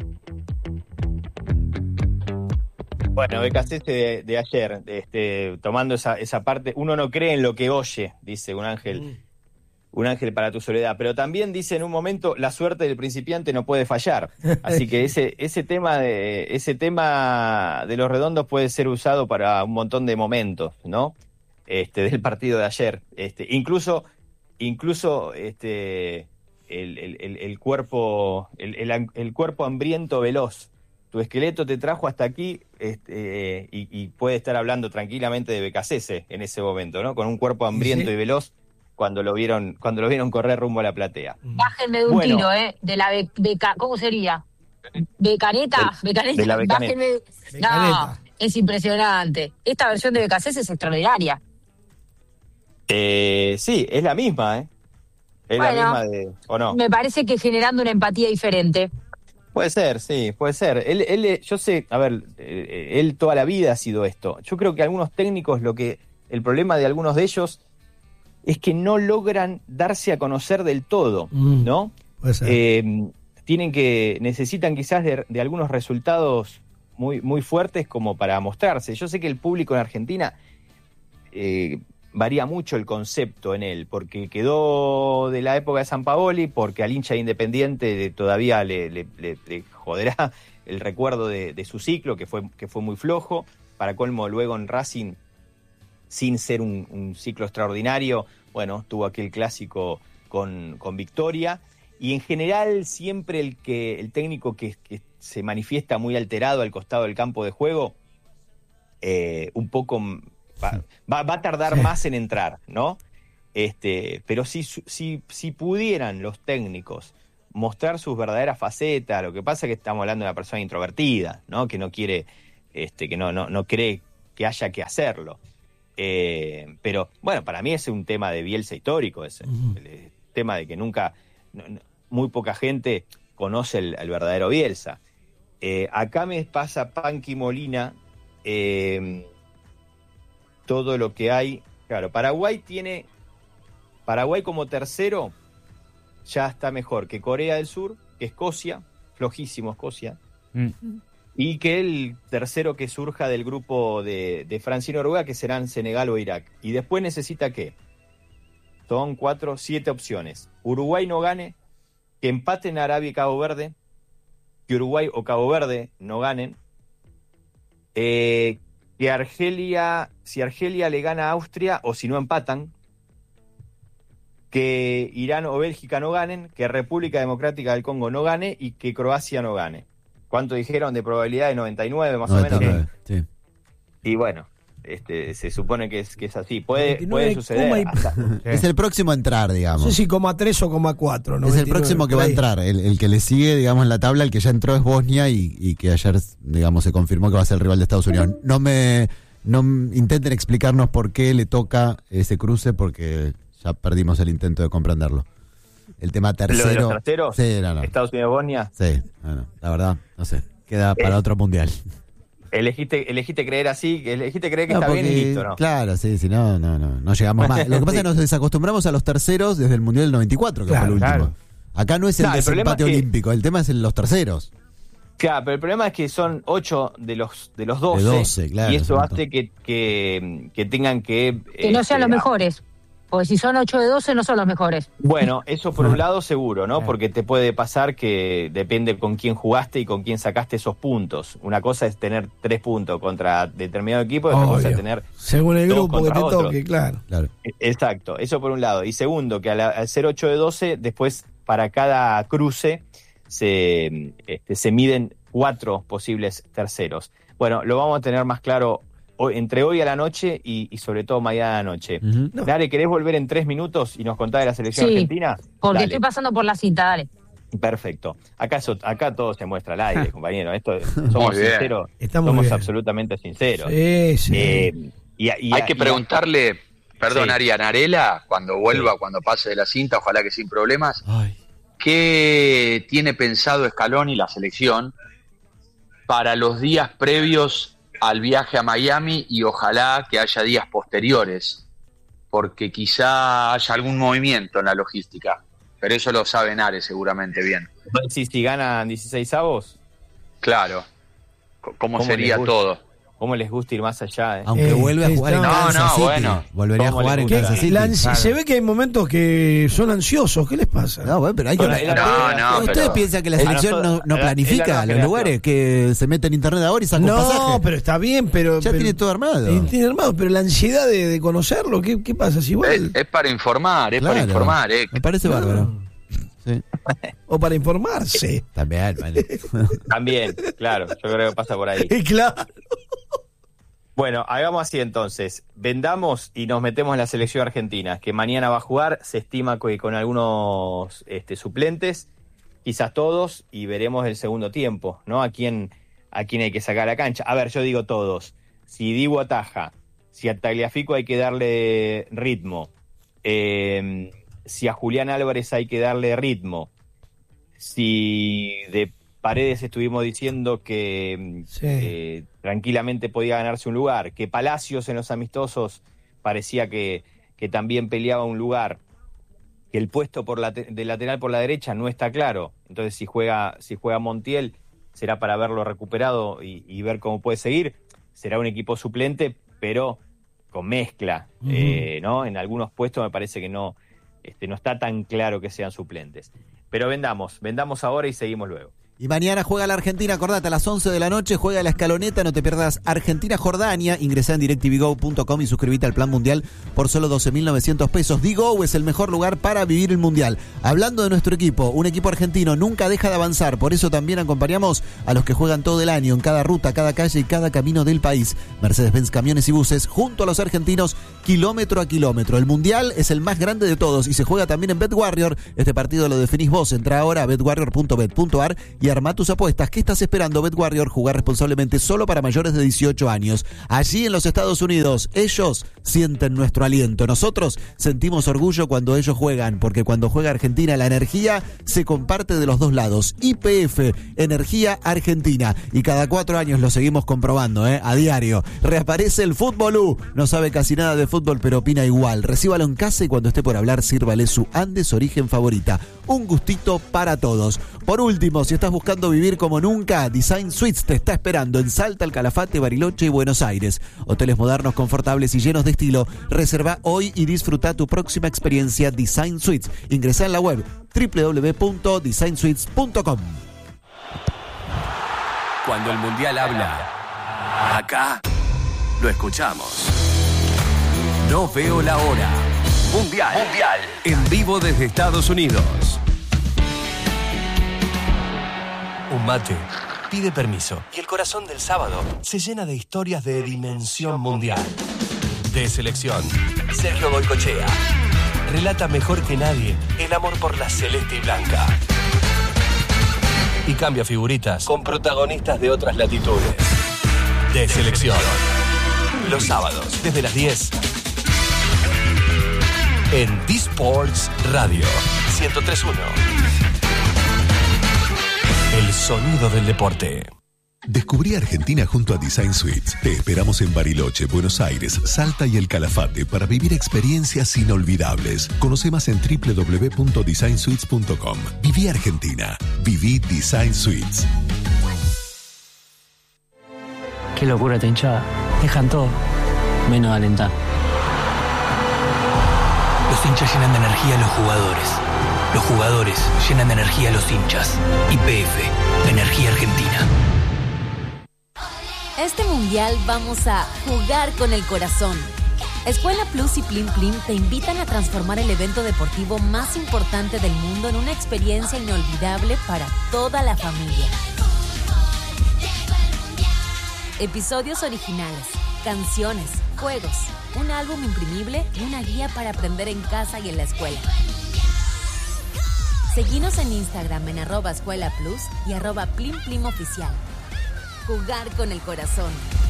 Bueno, BKC de ayer, tomando esa parte, uno no cree en lo que oye, dice un ángel para tu soledad, pero también dice en un momento, la suerte del principiante no puede fallar, así que ese tema de los redondos puede ser usado para un montón de momentos, ¿no? Del partido de ayer, incluso el cuerpo hambriento veloz. Tu esqueleto te trajo hasta aquí y puede estar hablando tranquilamente de Becasese en ese momento, ¿no? Con un cuerpo hambriento y veloz cuando lo vieron correr rumbo a la platea. Bájenme de un tiro, de la beca, ¿cómo sería? Becaneta. De la Becaneta. No, es impresionante. Esta versión de Becasese es extraordinaria. Sí, es la misma, Es la misma ¿o no? Me parece que generando una empatía diferente. Puede ser, sí, puede ser. Él, yo sé, a ver, él toda la vida ha sido esto. Yo creo que algunos técnicos, el problema de algunos de ellos es que no logran darse a conocer del todo, ¿no? Puede ser. Necesitan quizás de algunos resultados muy, muy fuertes como para mostrarse. Yo sé que el público en Argentina varía mucho el concepto en él, porque quedó de la época de Sampaoli, porque al hincha Independiente todavía le joderá el recuerdo de su ciclo, que fue muy flojo. Para colmo, luego en Racing, sin ser un ciclo extraordinario, bueno, tuvo aquel clásico con victoria. Y en general, siempre el técnico que se manifiesta muy alterado al costado del campo de juego, un poco... Va a tardar más en entrar, ¿no? Pero si pudieran los técnicos mostrar sus verdaderas facetas, lo que pasa es que estamos hablando de una persona introvertida, ¿no? Que no quiere, que no cree que haya que hacerlo. Pero bueno, para mí es un tema de Bielsa histórico ese. El tema de que muy poca gente conoce el verdadero Bielsa. Acá me pasa Panqui Molina todo lo que hay. Claro, Paraguay como tercero ya está mejor que Corea del Sur, que Escocia, flojísimo Escocia, y que el tercero que surja del grupo de Francia y Noruega, que serán Senegal o Irak. Y después necesita ¿qué? Son 7 opciones. Uruguay no gane, que empaten Arabia y Cabo Verde, que Uruguay o Cabo Verde no ganen, que si Argelia le gana a Austria o si no empatan, que Irán o Bélgica no ganen, que República Democrática del Congo no gane y que Croacia no gane. ¿Cuánto dijeron de probabilidad? De 99 más 99, o menos. Sí. Y bueno, se supone que es así. Puede suceder. Es el próximo a entrar, digamos. No sé si 0,3 o 0,4. Es el próximo que va a entrar. El que le sigue, digamos, en la tabla, el que ya entró es Bosnia y que ayer, digamos, se confirmó que va a ser el rival de Estados Unidos. No intenten explicarnos por qué le toca ese cruce, porque ya perdimos el intento de comprenderlo. El tema tercero. ¿Lo de los terceros? Sí, no. ¿Estados Unidos-Bosnia? Sí, bueno, la verdad, no sé. Queda para otro mundial. Elegiste creer así, elegiste creer que No, está bien y porque, listo, ¿no? Claro, sí, si no llegamos más. Lo que pasa es que nos desacostumbramos a los terceros desde el Mundial del 94, que fue el último. Claro. Acá no es el desempate olímpico, el tema es los terceros. Claro, pero el problema es que son 8 de los 12. De 12, claro. Y eso hace que tengan que... Que no sean los mejores. Porque si son 8 de 12 no son los mejores. Bueno, eso por un lado seguro, ¿no? Porque te puede pasar que depende con quién jugaste y con quién sacaste esos puntos. Una cosa es tener 3 puntos contra determinado equipo, y otra cosa es tener... Según el grupo que te toque, claro. Exacto, eso por un lado. Y segundo, que al ser 8 de 12, después para cada cruce se miden 4 posibles terceros. Bueno, lo vamos a tener más claro entre hoy a la noche y sobre todo mañana a la noche. Dale, ¿querés volver en 3 minutos y nos contás de la selección argentina? Porque dale. Estoy pasando por la cinta, dale. Perfecto. Acá todo se muestra al aire, compañero. Somos sinceros, somos absolutamente sinceros. Sí. Hay que preguntarle, perdón, Arian Arela, cuando vuelva, cuando pase de la cinta, ojalá que sin problemas, ¿qué tiene pensado Scaloni y la selección para los días previos al viaje a Miami y ojalá que haya días posteriores, porque quizá haya algún movimiento en la logística, pero eso lo sabe Nare seguramente bien. Si ganan 16avos, claro, ¿cómo sería todo? ¿Cómo les gusta ir más allá? Aunque vuelve a jugar en Kansas City. Bueno. Volvería a jugar en Kansas City. Se ve que hay momentos que son ansiosos. ¿Qué les pasa? No, bueno, pero hay que... ¿Ustedes piensan que la selección no planifica los lugares? Que se mete en internet ahora y saca un pasaje. No, pero está bien, pero... Ya tiene todo armado. Tiene armado, pero la ansiedad de conocerlo, ¿qué pasa? Si igual... Es para informar, Me parece bárbaro. Sí. O para informarse. También, vale. También, claro, yo creo que pasa por ahí. Claro. Bueno, hagamos así entonces. Vendamos y nos metemos en la selección argentina, que mañana va a jugar, se estima que con algunos suplentes, quizás todos, y veremos el segundo tiempo, ¿no? A quién hay que sacar a la cancha. A ver, yo digo todos. Si Dibu ataja, si a Tagliafico hay que darle ritmo, si a Julián Álvarez hay que darle ritmo, si de Paredes estuvimos diciendo que tranquilamente podía ganarse un lugar, que Palacios en los amistosos parecía que también peleaba un lugar, que el puesto de lateral por la derecha no está claro, entonces si juega Montiel será para verlo recuperado y ver cómo puede seguir, será un equipo suplente, pero con mezcla, ¿no? En algunos puestos me parece que no está tan claro que sean suplentes. Pero vendamos ahora y seguimos luego. Y mañana juega la Argentina, acordate, a las 11 de la noche juega la Escaloneta, no te pierdas Argentina-Jordania. Ingresá en directvgo.com y suscríbete al Plan Mundial por solo 12.900 pesos. Digo, es el mejor lugar para vivir el Mundial. Hablando de nuestro equipo, un equipo argentino nunca deja de avanzar, por eso también acompañamos a los que juegan todo el año, en cada ruta, cada calle y cada camino del país. Mercedes-Benz Camiones y Buses, junto a los argentinos, kilómetro a kilómetro. El Mundial es el más grande de todos y se juega también en BetWarrior. Este partido lo definís vos. Entrá ahora a betwarrior.bet.ar y armá tus apuestas. ¿Qué estás esperando? BetWarrior, jugar responsablemente, solo para mayores de 18 años. Allí en los Estados Unidos, ellos sienten nuestro aliento. Nosotros sentimos orgullo cuando ellos juegan, porque cuando juega Argentina, la energía se comparte de los dos lados. YPF, Energía Argentina. Y cada 4 años lo seguimos comprobando, a diario. Reaparece el Fútbolú. No sabe casi nada de fútbol, pero opina igual. Recíbalo en casa y cuando esté por hablar, sírvale su Andes Origen favorita. Un gustito para todos. Por último, si estás buscando vivir como nunca, Design Suites te está esperando en Salta, El Calafate, Bariloche y Buenos Aires. Hoteles modernos, confortables y llenos de estilo. Reserva hoy y disfruta tu próxima experiencia Design Suites. Ingresá en la web www.designsuites.com. Cuando el Mundial habla, acá lo escuchamos. No veo la hora. Mundial. En vivo desde Estados Unidos. Un mate pide permiso y el corazón del sábado se llena de historias de dimensión mundial. De selección, Sergio Goycochea relata mejor que nadie el amor por la celeste y blanca. Y cambia figuritas con protagonistas de otras latitudes. De selección. Los sábados, desde las 10. En D-Sports Radio 103.1. El sonido del deporte. Descubrí Argentina junto a Design Suites. Te esperamos en Bariloche, Buenos Aires, Salta y El Calafate para vivir experiencias inolvidables. Conoce más en www.designsuites.com. Viví Argentina. Viví Design Suites. Qué locura esta hinchada. Dejan todo, menos alentar. Los hinchas llenan de energía a los jugadores. Los jugadores llenan de energía a los hinchas. YPF, Energía Argentina. Este mundial vamos a jugar con el corazón. Escuela Plus y Plim Plim te invitan a transformar el evento deportivo más importante del mundo en una experiencia inolvidable para toda la familia. Episodios originales, canciones, juegos, un álbum imprimible y una guía para aprender en casa y en la escuela. Seguinos en Instagram en @escuelaplus y @PlimPlimOficial. Jugar con el corazón.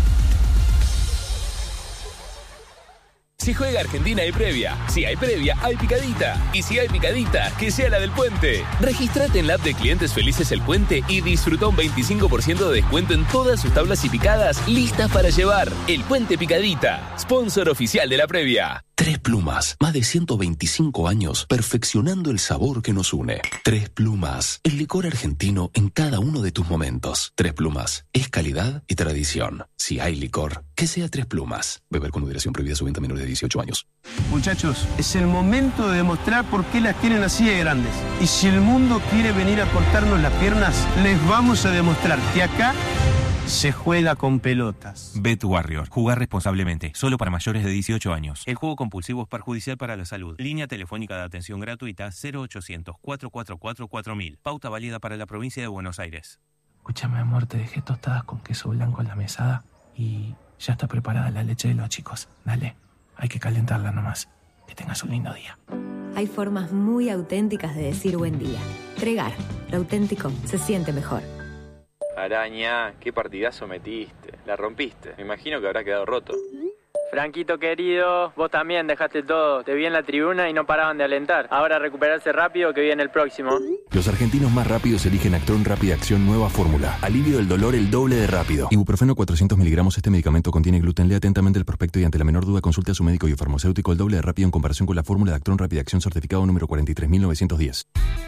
Si juega Argentina hay previa. Si hay previa, hay picadita. Y si hay picadita, que sea la del Puente. Regístrate en la app de Clientes Felices El Puente y disfruta un 25% de descuento en todas sus tablas y picadas listas para llevar. El Puente Picadita, sponsor oficial de la previa. Tres Plumas, más de 125 años perfeccionando el sabor que nos une. Tres Plumas, el licor argentino en cada uno de tus momentos. Tres Plumas, es calidad y tradición. Si hay licor, que sea Tres Plumas. Beber con moderación, prohibida su venta a menores de 18 años. Muchachos, es el momento de demostrar por qué las tienen así de grandes. Y si el mundo quiere venir a cortarnos las piernas, les vamos a demostrar que acá se juega con pelotas. BetWarrior. Jugar responsablemente. Solo para mayores de 18 años. El juego compulsivo es perjudicial para la salud. Línea telefónica de atención gratuita 0800-444-4000. Pauta válida para la provincia de Buenos Aires. Escúchame, amor, te dejé tostadas con queso blanco en la mesada y ya está preparada la leche de los chicos. Dale, hay que calentarla nomás. Que tengas un lindo día. Hay formas muy auténticas de decir buen día. Tregar. Lo auténtico se siente mejor. Araña, qué partidazo metiste. La rompiste. Me imagino que habrá quedado roto. Franquito querido, vos también dejaste todo. Te vi en la tribuna y no paraban de alentar. Ahora recuperarse rápido que viene el próximo. Los argentinos más rápidos eligen Actron Rápida Acción Nueva Fórmula. Alivio del dolor el doble de rápido. Ibuprofeno 400 miligramos. Este medicamento contiene gluten. Lea atentamente el prospecto y ante la menor duda consulte a su médico y o farmacéutico. El doble de rápido en comparación con la fórmula de Actron Rápida Acción certificado número 43910.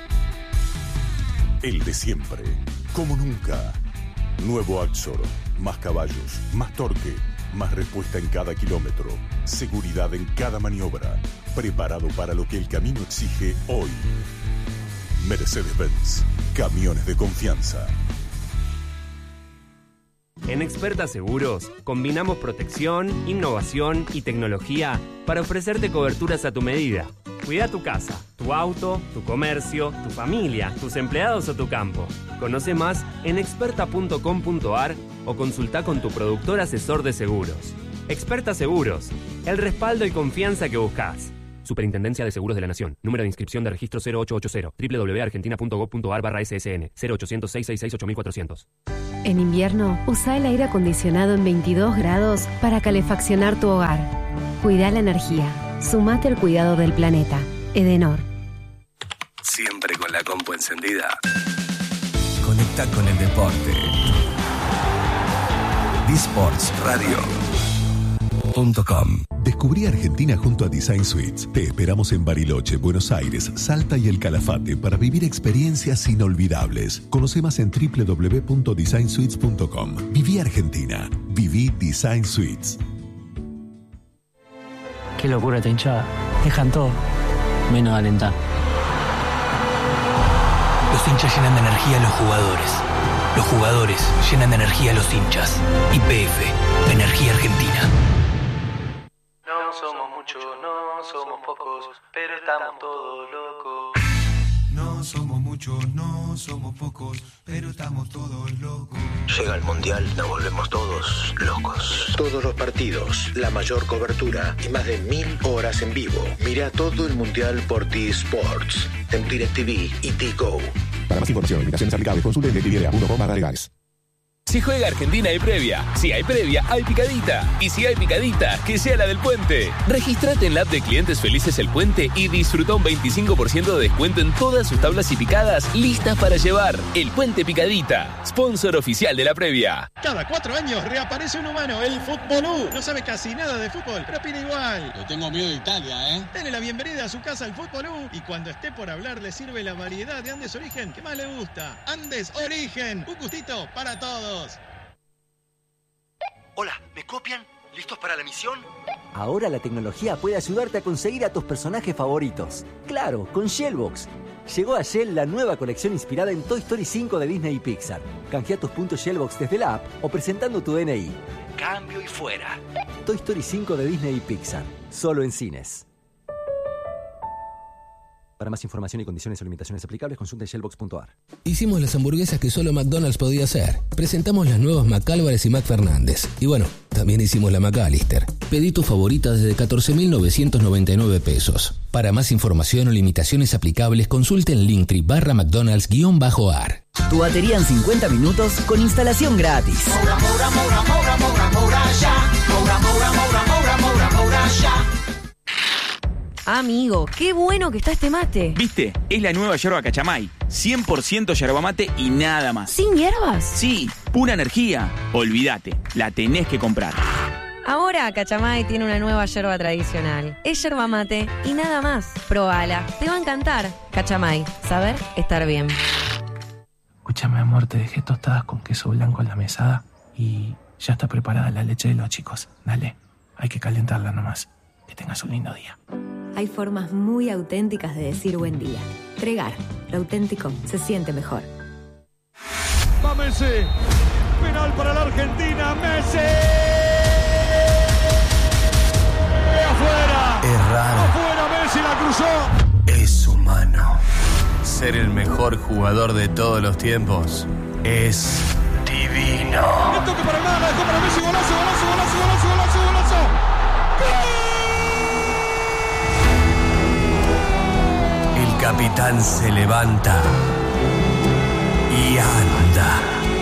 El de siempre. Como nunca. Nuevo Axor. Más caballos, más torque, más respuesta en cada kilómetro. Seguridad en cada maniobra. Preparado para lo que el camino exige hoy. Mercedes-Benz. Camiones de confianza. En Experta Seguros, combinamos protección, innovación y tecnología para ofrecerte coberturas a tu medida. Cuida tu casa, tu auto, tu comercio, tu familia, tus empleados o tu campo. Conoce más en experta.com.ar o consulta con tu productor asesor de seguros. Experta Seguros, el respaldo y confianza que buscas. Superintendencia de Seguros de la Nación. Número de inscripción de registro 0880. www.argentina.gov.ar/SSN. 0800-666-8400. En invierno, usa el aire acondicionado en 22 grados para calefaccionar tu hogar. Cuida la energía. Sumate al cuidado del planeta. Edenor. Siempre con la compu encendida. Conecta con el deporte. disportsradio.com. Descubrí Argentina junto a Design Suites. Te esperamos en Bariloche, Buenos Aires, Salta y El Calafate para vivir experiencias inolvidables. Conoce más en www.designsuites.com. Viví Argentina. Viví Design Suites. Qué locura esta hinchada. Dejan todo, menos alentar. Los hinchas llenan de energía a los jugadores. Los jugadores llenan de energía a los hinchas. YPF, Energía Argentina. No somos muchos, no somos pocos, pero estamos todos locos. No somos muchos, no somos pocos, pero estamos todos locos. Llega el Mundial, nos volvemos todos locos. Todos los partidos, la mayor cobertura y más de 1000 horas en vivo. Mira todo el Mundial por T-Sports, en DirecTV y T-Go. Para más información y limitaciones aplicables, consulte en DirecTV.com/legales. Si juega Argentina hay previa, si hay previa hay picadita, y si hay picadita, que sea la del Puente. Registrate en la app de Clientes Felices El Puente y disfruta un 25% de descuento en todas sus tablas y picadas listas para llevar. El Puente Picadita, sponsor oficial de la previa. Cada 4 años reaparece un humano, el Futbolú. No sabe casi nada de fútbol, pero opina igual. Le tengo miedo de Italia, ¿eh? Dale la bienvenida a su casa al Futbolú y cuando esté por hablar le sirve la variedad de Andes Origen que más le gusta. Andes Origen, un gustito para todos. Hola, ¿me copian? ¿Listos para la misión? Ahora la tecnología puede ayudarte a conseguir a tus personajes favoritos. Claro, con Shellbox. Llegó a Shell la nueva colección inspirada en Toy Story 5 de Disney y Pixar. Canjea tus puntos Shellbox desde la app o presentando tu DNI. Cambio y fuera. Toy Story 5 de Disney y Pixar. Solo en cines. Para más información y condiciones o limitaciones aplicables, consulte shellbox.ar. Hicimos las hamburguesas que solo McDonald's podía hacer. Presentamos las nuevas McAlvarez y McFernández. Y bueno, también hicimos la McAllister. Pedí tu favorita desde 14.999 pesos. Para más información o limitaciones aplicables, consulte en Linktree/McDonald's_ar. Tu batería en 50 minutos con instalación gratis. Amigo, qué bueno que está este mate. ¿Viste? Es la nueva yerba Cachamay. 100% yerba mate y nada más. ¿Sin hierbas? Sí, pura energía. Olvídate, la tenés que comprar. Ahora Cachamay tiene una nueva yerba tradicional. Es yerba mate y nada más. Probala, te va a encantar. Cachamay, saber estar bien. Escúchame, amor, te dejé tostadas con queso blanco en la mesada y ya está preparada la leche de los chicos. Dale, hay que calentarla nomás. Que tengas un lindo día. Hay formas muy auténticas de decir buen día. Tregar, lo auténtico se siente mejor. Va Messi, penal para la Argentina, Messi. Afuera. Es raro. Afuera, Messi la cruzó. Es humano. Ser el mejor jugador de todos los tiempos es divino. El toque para el mar, la dejó para Messi, golazo, golazo, golazo, golazo, golazo, golazo. ¡Gol! El capitán se levanta y anda.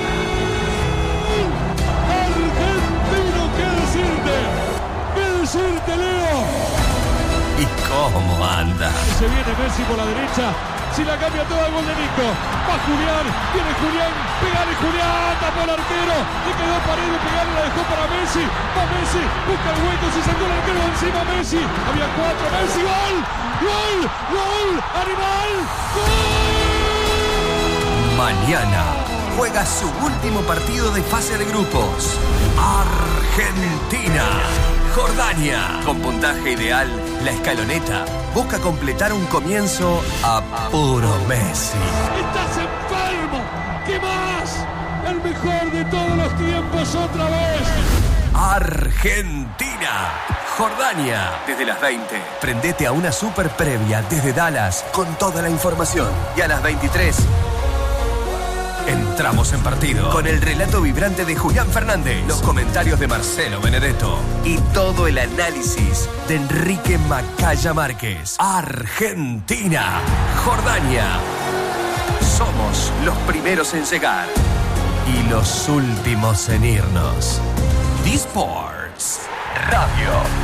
Argentino, ¿qué decirte? ¿Qué decirte, Leo? ¿Y cómo anda? Se viene Messi por la derecha. Si la cambia toda, el gol de Nico. Va Julián, viene Julián, pegale Julián, tapó el arquero, le quedó Paredes, pegale, la dejó para Messi. Va Messi, busca el hueco, se sacó el arquero encima Messi. Había 4, Messi, gol, gol, gol, animal, gol. Mañana juega su último partido de fase de grupos. Argentina, Jordania. Con puntaje ideal, la escaloneta busca completar un comienzo a puro Messi. ¡Estás enfermo! ¿Qué más? El mejor de todos los tiempos otra vez. Argentina, Jordania, desde las 20. Prendete a una super previa desde Dallas con toda la información. Y a las 23 entramos en partido con el relato vibrante de Julián Fernández, los comentarios de Marcelo Benedetto y todo el análisis de Enrique Macaya Márquez. Argentina, Jordania. Somos los primeros en llegar y los últimos en irnos. D-Sports Radio.